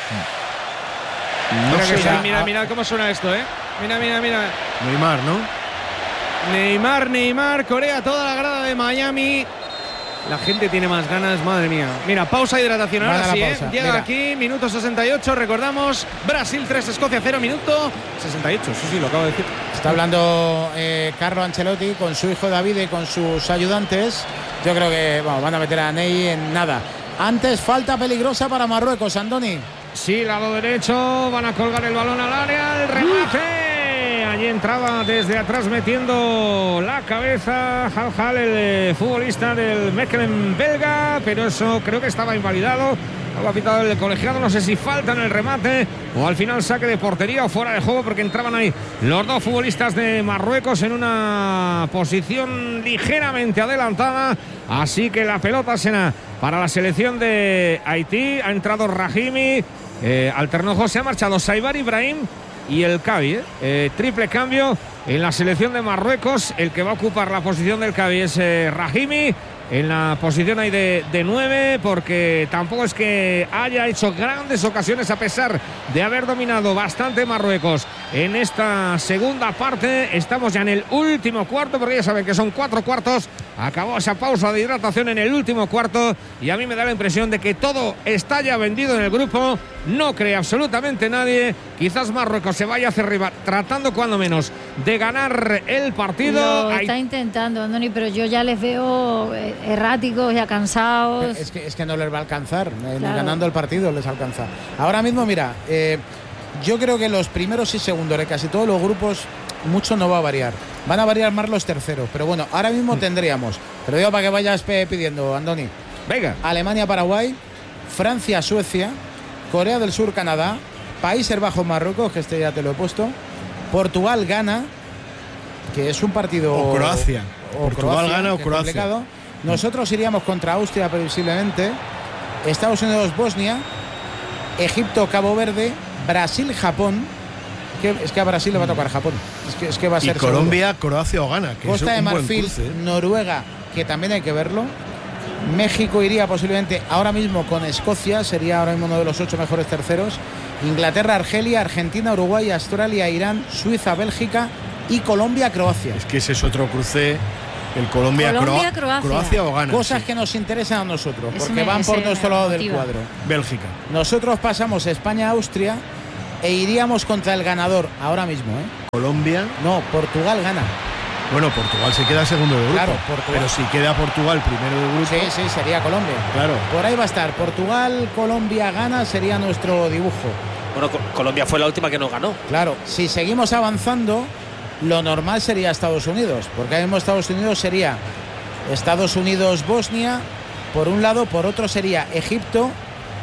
S17: Mira cómo suena esto, ¿eh? Mira.
S3: Neymar, ¿no?
S17: Neymar, Corea, toda la grada de Miami. La gente tiene más ganas, madre mía. Mira, pausa, hidratación, ahora sí, llega aquí, minuto 68, recordamos, Brasil 3, Escocia 0, minuto 68, sí, lo acabo de decir.
S2: Está hablando Carlo Ancelotti con su hijo David y con sus ayudantes. Yo creo que van a meter a Ney en nada. Antes, falta peligrosa para Marruecos, Andoni.
S1: Sí, lado derecho, van a colgar el balón al área, el remate. Allí entraba desde atrás metiendo la cabeza Hal, el futbolista del Mechelen belga, pero eso creo que estaba invalidado. Lo ha pitado el colegiado, no sé si falta en el remate o al final saque de portería o fuera de juego, porque entraban ahí los dos futbolistas de Marruecos en una posición ligeramente adelantada. Así que la pelota será para la selección de Haití. Ha entrado Rahimi, alternó José, ha marchado Saibar Ibrahim y el Cavi, triple cambio en la selección de Marruecos. El que va a ocupar la posición del Cavi es Rahimi, en la posición ahí de 9, porque tampoco es que haya hecho grandes ocasiones, a pesar de haber dominado bastante Marruecos en esta segunda parte. Estamos ya en el último cuarto, porque ya saben que son 4 cuartos. Acabó esa pausa de hidratación en el último cuarto y a mí me da la impresión de que todo está ya vendido en el grupo. No cree absolutamente nadie. Quizás Marruecos se vaya hacia arriba, tratando cuando menos de ganar el partido.
S4: Lo está intentando, Andoni, pero yo ya les veo erráticos, ya cansados.
S2: Es que no les va a alcanzar, claro. Ni ganando el partido les alcanza. Ahora mismo, mira, yo creo que los primeros y segundos de casi todos los grupos mucho no va a variar. Van a variar más los terceros, pero bueno, ahora mismo tendríamos, te lo digo para que vayas pidiendo, Andoni.
S1: Venga.
S2: Alemania-Paraguay, Francia-Suecia, Corea del Sur, Canadá, Países Bajos, Marruecos, que este ya te lo he puesto, Portugal-Ghana, que es un partido...
S3: O Croacia.
S2: Portugal-Ghana o Croacia. Complicado. Nosotros iríamos contra Austria previsiblemente, Estados Unidos-Bosnia, Egipto-Cabo Verde, Brasil-Japón. Es que a Brasil le va a tocar Japón. Es que va a ser.
S3: Y Colombia, Croacia o Ghana.
S2: Costa de Marfil, Noruega, que también hay que verlo. México iría posiblemente ahora mismo con Escocia, sería ahora mismo uno de los 8 mejores terceros. Inglaterra, Argelia, Argentina, Uruguay, Australia, Irán, Suiza, Bélgica y Colombia, Croacia.
S3: Es que ese es otro cruce. El Colombia-Croacia o Ghana.
S2: Cosas que nos interesan a nosotros, porque van por nuestro lado del cuadro.
S3: Bélgica.
S2: Nosotros pasamos España-Austria e iríamos contra el ganador ahora mismo.
S3: Colombia.
S2: No, Portugal gana.
S3: Bueno, Portugal se queda segundo de grupo.
S2: Claro, Portugal.
S3: Pero si queda Portugal primero de grupo.
S2: Sí, sería Colombia.
S3: Claro.
S2: Por ahí va a estar. Portugal, Colombia, Ghana sería nuestro dibujo.
S18: Bueno, Colombia fue la última que nos ganó.
S2: Claro, si seguimos avanzando, lo normal sería Estados Unidos, porque ahora mismo Estados Unidos sería Estados Unidos-Bosnia, por un lado, por otro sería Egipto,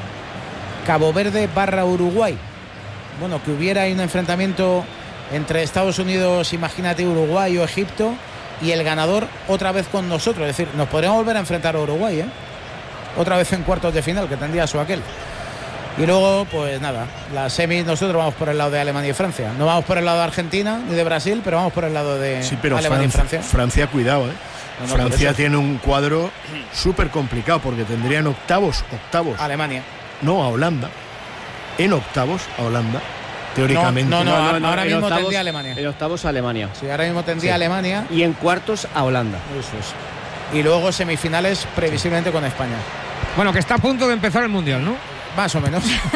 S2: Cabo Verde / Uruguay. Bueno, que hubiera ahí un enfrentamiento entre Estados Unidos, imagínate, Uruguay o Egipto, y el ganador otra vez con nosotros. Es decir, nos podríamos volver a enfrentar a Uruguay, otra vez en cuartos de final, que tendría su aquel. Y luego, pues nada, las semis, nosotros vamos por el lado de Alemania y Francia. No vamos por el lado de Argentina ni de Brasil, pero vamos por el lado de Alemania y Francia.
S3: Francia, cuidado,
S2: No,
S3: Francia tiene un cuadro súper complicado, porque tendrían octavos.
S2: Alemania.
S3: No, a Holanda. En octavos a Holanda. Teóricamente.
S2: No, ahora mismo tendría Alemania.
S19: En octavos a Alemania.
S2: Sí, ahora mismo tendría Alemania.
S19: Y en cuartos a Holanda.
S2: Eso es. Y luego semifinales previsiblemente con España.
S1: Bueno, que está a punto de empezar el Mundial, ¿no?
S2: Más o menos. Ahí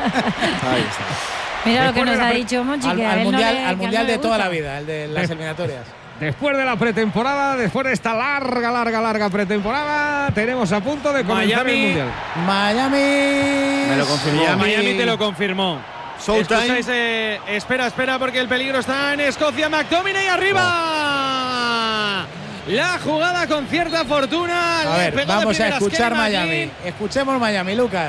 S2: está.
S4: Mira lo que nos ha dicho Monchi, que
S2: al mundial de toda la vida, el de las eliminatorias.
S1: Después de la pretemporada, después de esta larga pretemporada, tenemos a punto de comenzar el Mundial.
S2: Miami.
S19: Me lo confirmó.
S17: Miami te lo confirmó.
S3: Showtime.
S17: Espera, porque el peligro está en Escocia. McTominay arriba. La jugada con cierta fortuna.
S2: A ver, vamos a escuchar Miami. Escuchemos Miami, Lucas.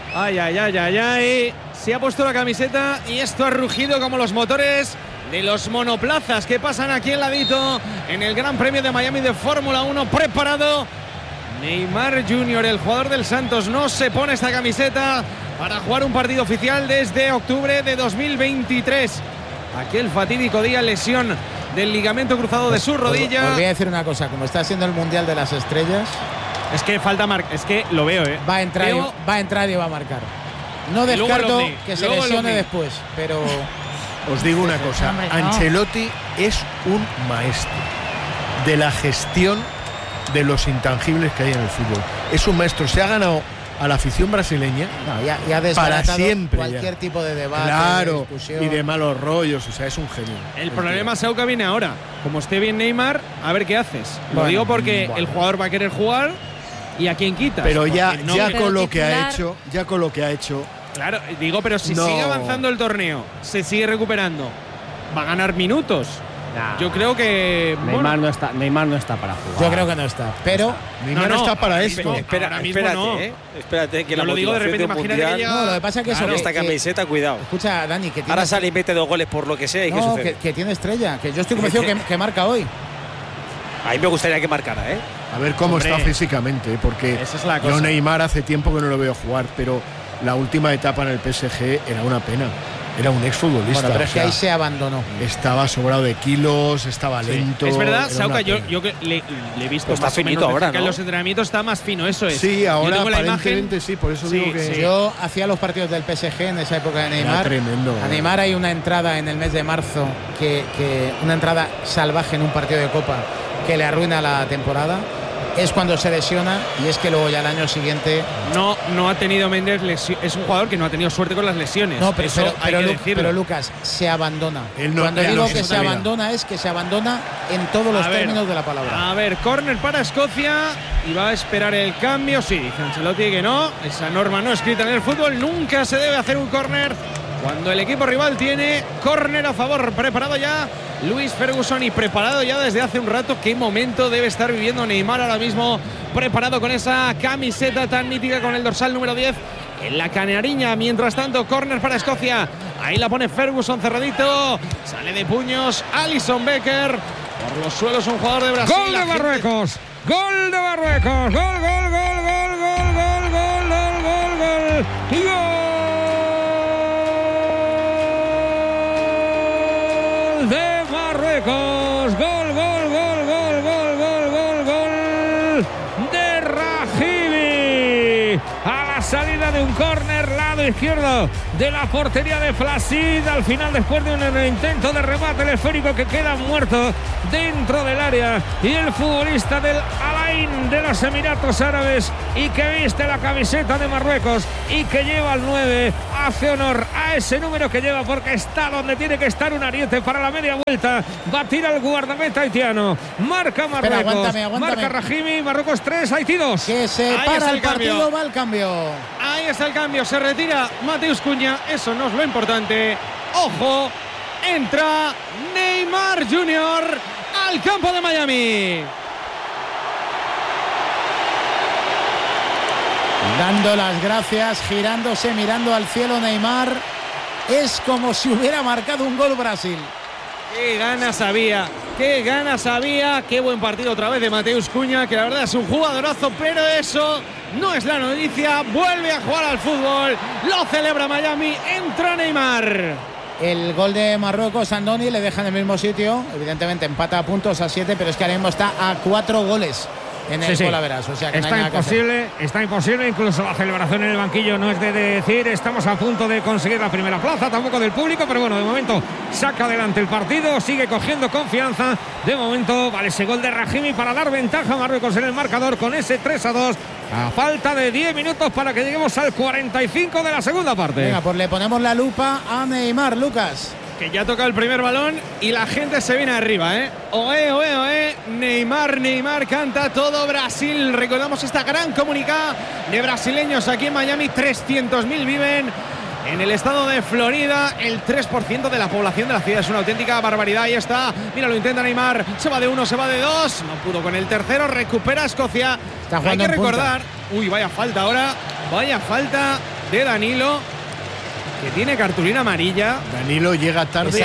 S17: Ay. Se ha puesto la camiseta y esto ha rugido como los motores de los monoplazas que pasan aquí al ladito en el Gran Premio de Miami de Fórmula 1. Preparado Neymar Jr., el jugador del Santos, no se pone esta camiseta para jugar un partido oficial desde octubre de 2023. Aquel fatídico día, lesión del ligamento cruzado de su rodilla.
S2: Os voy a decir una cosa, como está siendo el Mundial de las Estrellas,
S17: es que falta es que lo veo,
S2: va a entrar y va a marcar. No descarto que se lesione después, pero
S3: os digo una cosa, Ancelotti es un maestro de la gestión de los intangibles que hay en el fútbol. Es un maestro, se ha ganado a la afición brasileña
S2: ya
S3: para siempre
S2: cualquier tipo de debate,
S3: claro,
S2: de discusión
S3: y de malos rollos. O sea, es un genio.
S17: El problema, Sauca, viene ahora. Como esté bien Neymar, a ver qué haces. Lo digo porque el jugador va a querer jugar y a quién quitas.
S3: Pero ya con lo que ha hecho,
S17: claro, digo, pero si sigue avanzando el torneo, se sigue recuperando, va a ganar minutos. Yo creo que
S19: Neymar no está para jugar.
S2: Yo creo que no está, pero
S3: Neymar no está para esto.
S18: Espérate, que
S17: no lo digo de repente, imagínate que llega.
S2: No, lo que pasa es que
S18: claro, esta camiseta, cuidado.
S2: Escucha, Dani, que
S18: ahora sale y mete 2 goles por lo que sea. ¿Y qué sucede?
S2: Que tiene estrella, que yo estoy convencido que marca hoy.
S18: A mí me gustaría que marcara,
S3: A ver cómo está físicamente, porque
S17: esa es la cosa.
S3: Yo Neymar hace tiempo que no lo veo jugar, pero la última etapa en el PSG era una pena. Era un exfutbolista.
S2: Bueno, pero es que ahí se abandonó.
S3: Estaba sobrado de kilos, estaba lento.
S17: Es verdad, Sauca, yo le he visto
S18: pues está finito ahora, ¿no?
S17: En los entrenamientos está más fino, eso es.
S3: Sí, ahora aparentemente sí, por eso digo que…
S2: Yo hacía los partidos del PSG en esa época de Neymar.
S3: Era tremendo.
S2: A Neymar hay una entrada en el mes de marzo, una entrada salvaje en un partido de Copa que le arruina la temporada. Es cuando se lesiona y es que luego ya el año siguiente…
S17: No ha tenido Méndez lesión. Es un jugador que no ha tenido suerte con las lesiones.
S2: No, pero Lucas, se abandona. Cuando digo que se abandona es que se abandona en todos los términos de la palabra.
S17: A ver, córner para Escocia y va a esperar el cambio. Sí, dice Ancelotti que no. Esa norma no escrita en el fútbol. Nunca se debe hacer un córner cuando el equipo rival tiene córner a favor. Preparado ya Luis Ferguson y preparado ya desde hace un rato. Qué momento debe estar viviendo Neymar ahora mismo, preparado con esa camiseta tan nítica con el dorsal número 10 en la canariña. Mientras tanto, córner para Escocia. Ahí la pone Ferguson cerradito. Sale de puños Alisson Becker. Por los suelos un jugador de Brasil.
S1: Gol de Marruecos. Gol de Marruecos. Gol. Gol de Marruecos. Gol de Rahimi. A la salida de un córner, lado izquierdo de la portería de Flasid. Al final, después de un intento de remate, el esférico que queda muerto dentro del área. Y el futbolista del Al-Ain de los Emiratos Árabes y que viste la camiseta de Marruecos y que lleva el 9, hace honor a ese número que lleva, porque está donde tiene que estar. Un ariete para la media vuelta. Batir al guardameta haitiano. Marca Marruecos.
S2: Espera, aguántame.
S1: Marca Rahimi. Marruecos 3, Haití 2.
S2: Que se para el partido, va el cambio.
S17: Ahí está el cambio. Se retira Mateus Cunha. Eso no es lo importante. Ojo. Entra Neymar Jr. al campo de Miami.
S2: Dando las gracias, girándose, mirando al cielo Neymar. Es como si hubiera marcado un gol Brasil.
S17: Qué ganas había, qué buen partido otra vez de Mateus Cunha, que la verdad es un jugadorazo, pero eso no es la noticia. Vuelve a jugar al fútbol, lo celebra Miami, entra Neymar.
S2: El gol de Marruecos, Andoni, le deja en el mismo sitio. Evidentemente empata a puntos a 7, pero es que ahora mismo está a 4 goles en el Colaveras. O sea que
S1: está imposible. Incluso la celebración en el banquillo no es de decir estamos a punto de conseguir la primera plaza, tampoco del público, pero bueno, de momento saca adelante el partido, sigue cogiendo confianza. De momento vale ese gol de Rahimi para dar ventaja a Marruecos en el marcador con ese 3-2. A falta de 10 minutos para que lleguemos al 45 de la segunda parte.
S2: Venga, pues le ponemos la lupa a Neymar, Lucas.
S17: Que ya toca el primer balón y la gente se viene arriba, ¿eh? Oe. Neymar canta todo Brasil. Recordamos esta gran comunidad de brasileños aquí en Miami. 300.000 viven en el estado de Florida. El 3% de la población de la ciudad. Es una auténtica barbaridad. Ahí está. Mira, lo intenta Neymar. Se va de 1, se va de 2. No pudo con el tercero. Recupera Escocia. Hay que recordar. Uy, vaya falta ahora. Vaya falta de Danilo, que tiene cartulina amarilla.
S3: Danilo llega tarde.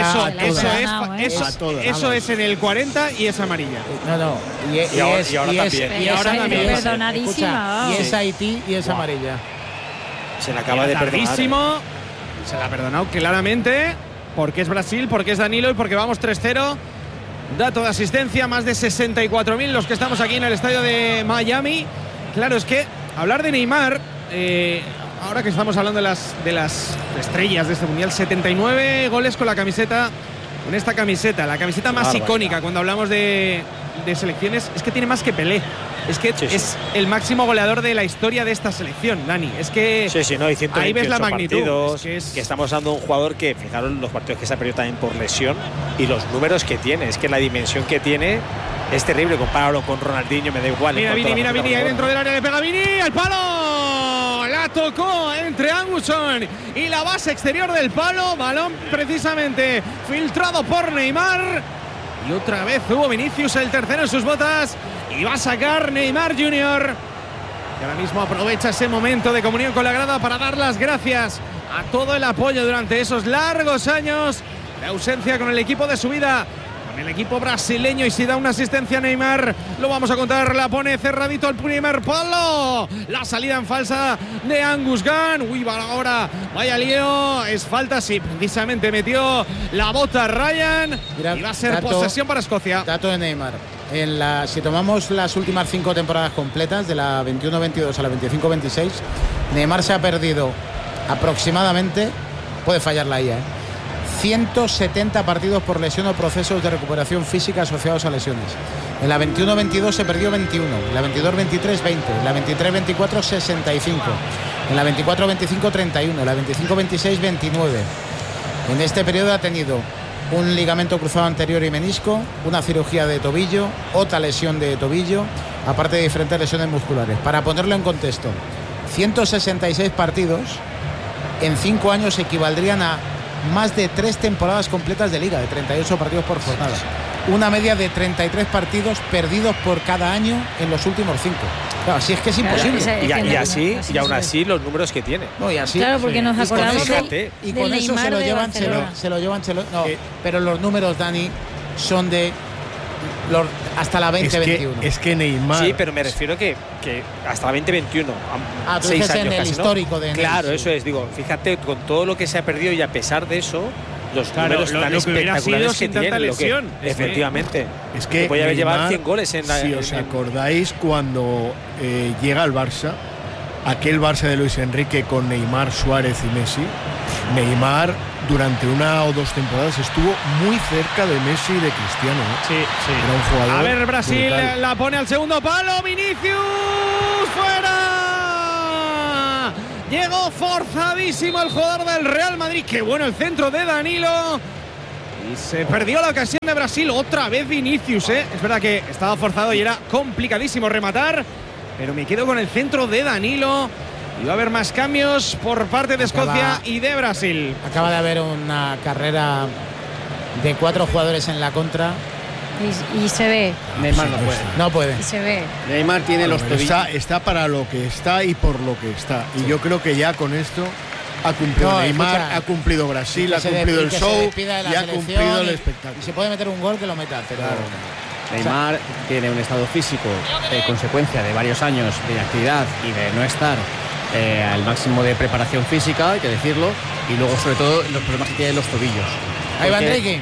S17: Eso es en el 40 y es amarilla.
S2: No.
S17: Y ahora también.
S4: Perdonadísima.
S2: Y es Haití y es amarilla.
S18: Se le acaba de perdonar.
S17: Se la ha perdonado claramente. Porque es Brasil, porque es Danilo y porque vamos 3-0. Dato de asistencia, más de 64.000 los que estamos aquí en el estadio de Miami. Claro, es que hablar de Neymar, ahora que estamos hablando de las estrellas de este mundial, 79 goles con la camiseta, con esta camiseta, la camiseta más icónica cuando hablamos de selecciones. Es que tiene más que Pelé. Es que es el máximo goleador de la historia de esta selección, Dani. Es que
S18: y
S17: ahí ves la magnitud.
S18: Partidos, que estamos hablando de un jugador que, fijaros los partidos que se ha perdido también por lesión y los números que tiene. Es que la dimensión que tiene es terrible. Compararlo con Ronaldinho, me da igual.
S17: Mira Vini, ahí dentro del área le pega Vini, al palo. La tocó entre Anguson y la base exterior del palo. Balón precisamente filtrado por Neymar. Y otra vez hubo Vinicius, el tercero en sus botas. Y va a sacar Neymar Jr. Y ahora mismo aprovecha ese momento de comunión con la grada para dar las gracias a todo el apoyo durante esos largos años de ausencia con el equipo de su vida, con el equipo brasileño. Y si da una asistencia a Neymar, lo vamos a contar. La pone cerradito al primer palo. La salida en falsa de Angus Gunn. Uy, ahora vaya lío. Es falta, sí, precisamente metió la bota Ryan. Mira, y va a ser posesión para Escocia.
S2: Dato de Neymar. Si tomamos las últimas 5 temporadas completas, de la 21-22 a la 25-26, Neymar se ha perdido aproximadamente, puede fallar la IA, 170 partidos por lesión o procesos de recuperación física asociados a lesiones. En la 21-22 se perdió 21, en la 22-23 20, en la 23-24 65, en la 24-25 31, en la 25-26 29. En este periodo ha tenido un ligamento cruzado anterior y menisco, una cirugía de tobillo, otra lesión de tobillo, aparte de diferentes lesiones musculares. Para ponerlo en contexto, 166 partidos en 5 años equivaldrían a más de 3 temporadas completas de liga, de 38 partidos por jornada. Una media de 33 partidos perdidos por cada año en los últimos 5. Claro, así es que es imposible.
S18: Y aún así los números que tiene.
S2: No, y así,
S4: claro, porque nos acordamos
S2: y con eso se lo llevan, pero los números, Dani, son de hasta la 2021.
S3: Es que Neymar.
S18: Sí, pero me refiero que hasta la 2021.
S2: Tú dices en el histórico de
S18: Claro, eso es. Digo, fíjate, con todo lo que se ha perdido y a pesar de eso, los
S17: Claro,
S18: números tan
S17: lo que hubiera sido
S18: espectaculares que
S17: sin tanta
S18: tiene.
S17: lesión.
S18: Efectivamente.
S3: Es que
S18: podía haber
S3: Neymar,
S18: llevado 100 goles en la.
S3: Si os acordáis, cuando llega al Barça, aquel Barça de Luis Enrique con Neymar, Suárez y Messi, Neymar durante una o dos temporadas estuvo muy cerca de Messi y de Cristiano.
S17: Sí.
S3: Era un jugador
S17: A ver, Brasil
S3: brutal.
S17: la pone al segundo palo. Vinicius fuera. Llegó forzadísimo el jugador del Real Madrid. Qué bueno el centro de Danilo. Y se perdió la ocasión de Brasil. Otra vez Vinicius, ¿eh? Es verdad que estaba forzado y era complicadísimo rematar. Pero me quedo con el centro de Danilo. Y va a haber más cambios por parte de Escocia y de Brasil.
S2: Acaba de haber una carrera de 4 jugadores en la contra.
S4: Y se ve.
S19: Neymar no puede.
S2: No puede.
S4: Y se ve.
S19: Neymar tiene los tobillos.
S3: Está para lo que está y por lo que está. Y yo creo que ya con esto ha cumplido
S2: No,
S3: Neymar,
S2: escucha,
S3: ha cumplido Brasil, ha
S2: que se
S3: cumplido
S2: de-
S3: el
S2: que se
S3: show
S2: despida de la
S3: y ha
S2: selección
S3: cumplido el
S2: y-
S3: espectáculo.
S2: Y se puede meter un gol que lo meta, pero
S19: Neymar tiene un estado físico consecuencia de varios años de inactividad y de no estar al máximo de preparación física, hay que decirlo, y luego sobre todo los problemas que tiene en los tobillos.
S2: Ahí va
S19: Porque-
S2: Enrique.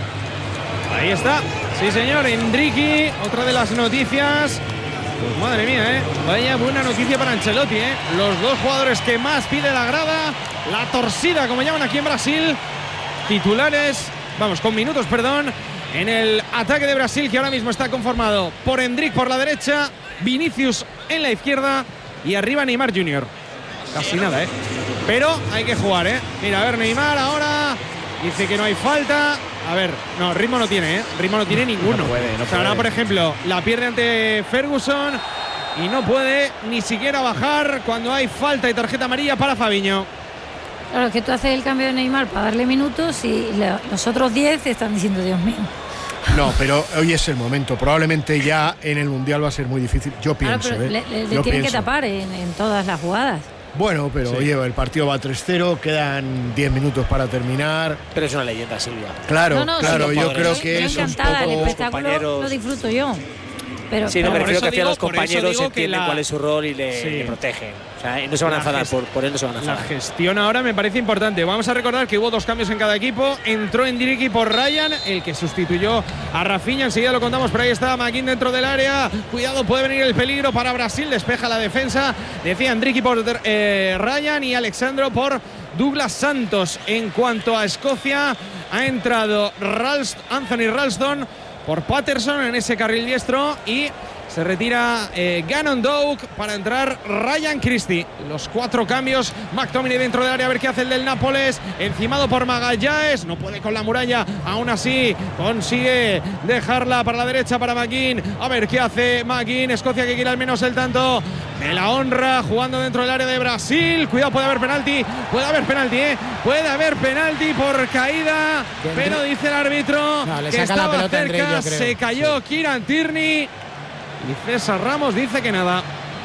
S17: Ahí está. Sí, señor. Enrique, otra de las noticias. Pues madre mía, ¿eh? Vaya buena noticia para Ancelotti, ¿eh? Los dos jugadores que más pide la grada, la torcida, como llaman aquí en Brasil, titulares, vamos, con minutos, perdón, en el ataque de Brasil, que ahora mismo está conformado por Endrick por la derecha, Vinicius en la izquierda y arriba Neymar Jr. Casi nada, ¿eh? Pero hay que jugar, ¿eh? Mira, a ver, Neymar ahora dice que no hay falta. A ver, no, ritmo no tiene, ¿eh? Ritmo no tiene ninguno.
S19: No puede.
S17: O sea, ahora, por ejemplo, la pierde ante Ferguson y no puede ni siquiera bajar cuando hay falta y tarjeta amarilla para Fabinho.
S4: Claro, es que tú haces el cambio de Neymar para darle minutos y los otros 10 están diciendo, Dios mío.
S3: No, pero hoy es el momento. Probablemente ya en el Mundial va a ser muy difícil. Yo
S4: Claro,
S3: pienso,
S4: pero le
S3: Yo
S4: tienen que
S3: pienso.
S4: tapar en todas las jugadas.
S3: Bueno, pero
S17: Sí.
S3: oye, el partido va 3-0, quedan 10 minutos para terminar.
S18: Pero es una leyenda, Silvia.
S3: Claro,
S4: No,
S3: claro,
S4: sí,
S3: yo creo
S4: yo
S3: que es un
S4: encantada, el
S3: poco...
S4: espectáculo
S18: compañeros.
S4: lo disfruto yo. Pero,
S18: Sí, no,
S4: pero
S18: me
S17: por
S18: refiero
S17: eso
S18: que hacia
S17: digo-
S18: los
S17: por eso
S18: compañeros
S17: digo que
S18: entienden
S17: la-
S18: cuál es su rol y le
S17: Sí.
S18: protegen. O sea, no se van a
S17: La
S18: enfadar,
S17: gest-
S18: por él no se van a
S17: La
S18: enfadar.
S17: gestión ahora me parece importante. Vamos a recordar que hubo 2 cambios en cada equipo. Entró Endrick por Ryan, el que sustituyó a Rafinha. Enseguida lo contamos, pero ahí está McKinn dentro del área. Cuidado, puede venir el peligro para Brasil. Despeja la defensa. Decía Endrick por Ryan y Alexandro por Douglas Santos. En cuanto a Escocia, ha entrado Anthony Ralston por Patterson en ese carril diestro y se retira Gannon Doak para entrar Ryan Christie. Los 4 cambios. McTominay dentro del área, a ver qué hace el del Nápoles. Encimado por Magallanes. No puede con la muralla. Aún así consigue dejarla para la derecha para McKinn. A ver qué hace McKinn. Escocia que quiere al menos el tanto de la honra. Jugando dentro del área de Brasil. Cuidado, puede haber penalti. Puede haber penalti, ¿eh? Puede haber penalti por caída. Pero dice el árbitro
S2: No, le
S17: que
S2: saca la
S17: estaba
S2: pelota a Endrick,
S17: cerca.
S2: yo creo.
S17: Se cayó Kieran Tierney. Y César Ramos dice que nada.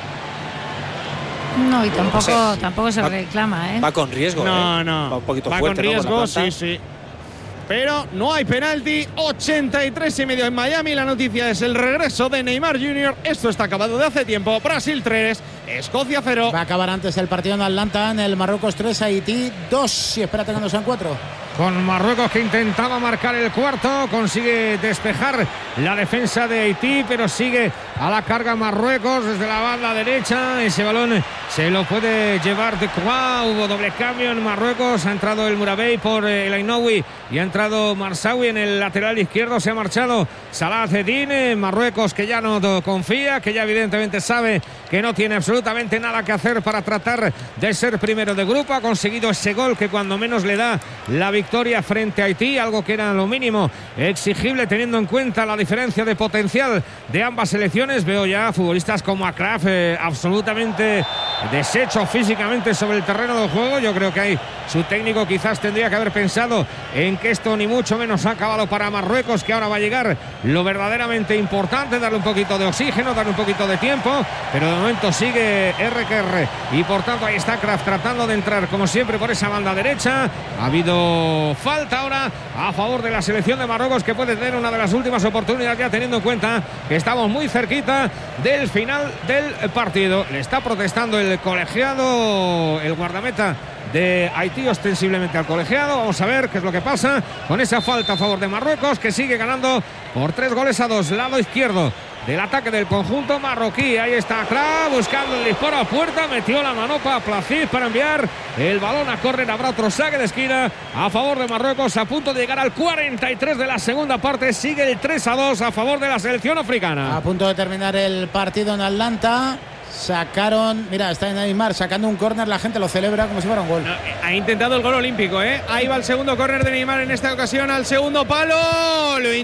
S4: no, y tampoco,
S18: sí.
S4: tampoco se reclama, ¿eh?
S18: Va con riesgo.
S17: No,
S18: ¿eh?
S17: no.
S18: Va un poquito
S17: Va
S18: fuerte,
S17: con riesgo,
S18: ¿no? Con la
S17: sí,
S18: planta.
S17: sí. Pero no hay penalti. 83,5 en Miami. La noticia es el regreso de Neymar Jr. Esto está acabado de hace tiempo. Brasil 3, Escocia 0.
S2: Va a acabar antes el partido en Atlanta, en el Marruecos 3, Haití 2. Y espérate cuando sean 4.
S1: Con Marruecos, que intentaba marcar el cuarto, consigue despejar la defensa de Haití, pero sigue a la carga Marruecos desde la banda derecha. Ese balón se lo puede llevar de Croix. Hubo doble cambio en Marruecos. Ha entrado el Murabey por el Ainoui y ha entrado Marsawi en el lateral izquierdo. Se ha marchado Salah Eddin. Marruecos, que ya no confía, que ya evidentemente sabe que no tiene absolutamente nada que hacer para tratar de ser primero de grupo. Ha conseguido ese gol que cuando menos le da la victoria frente a Haití, algo que era lo mínimo exigible teniendo en cuenta la diferencia de potencial de ambas selecciones. Veo ya futbolistas como Akraf absolutamente deshecho físicamente sobre el terreno del juego. Yo creo que ahí su técnico quizás tendría que haber pensado en que esto ni mucho menos ha acabado para Marruecos, que ahora va a llegar lo verdaderamente importante, darle un poquito de oxígeno, darle un poquito de tiempo, pero de momento sigue RQR y por tanto ahí está Kraft tratando de entrar como siempre por esa banda derecha. Ha habido falta ahora a favor de la selección de Marruecos, que puede tener una de las últimas oportunidades, ya teniendo en cuenta que estamos muy cerquita del final del partido. Le está protestando el colegiado, el guardameta de Haití ostensiblemente al colegiado. Vamos a ver qué es lo que pasa con esa falta a favor de Marruecos, que sigue ganando por 3-2, lado izquierdo del ataque del conjunto marroquí. Ahí está Kra buscando el disparo a puerta, metió la manopa a Placid para enviar el balón a córner. Habrá otro saque de esquina a favor de Marruecos, a punto de llegar al 43 de la segunda parte. Sigue el 3-2 a favor de la selección africana.
S2: A punto de terminar el partido en Atlanta. Sacaron, mira, está en Neymar sacando un córner, la gente lo celebra como si fuera un gol.
S17: Ha intentado el gol olímpico, ¿eh? Ahí va el segundo córner de Neymar en esta ocasión al segundo palo. Lo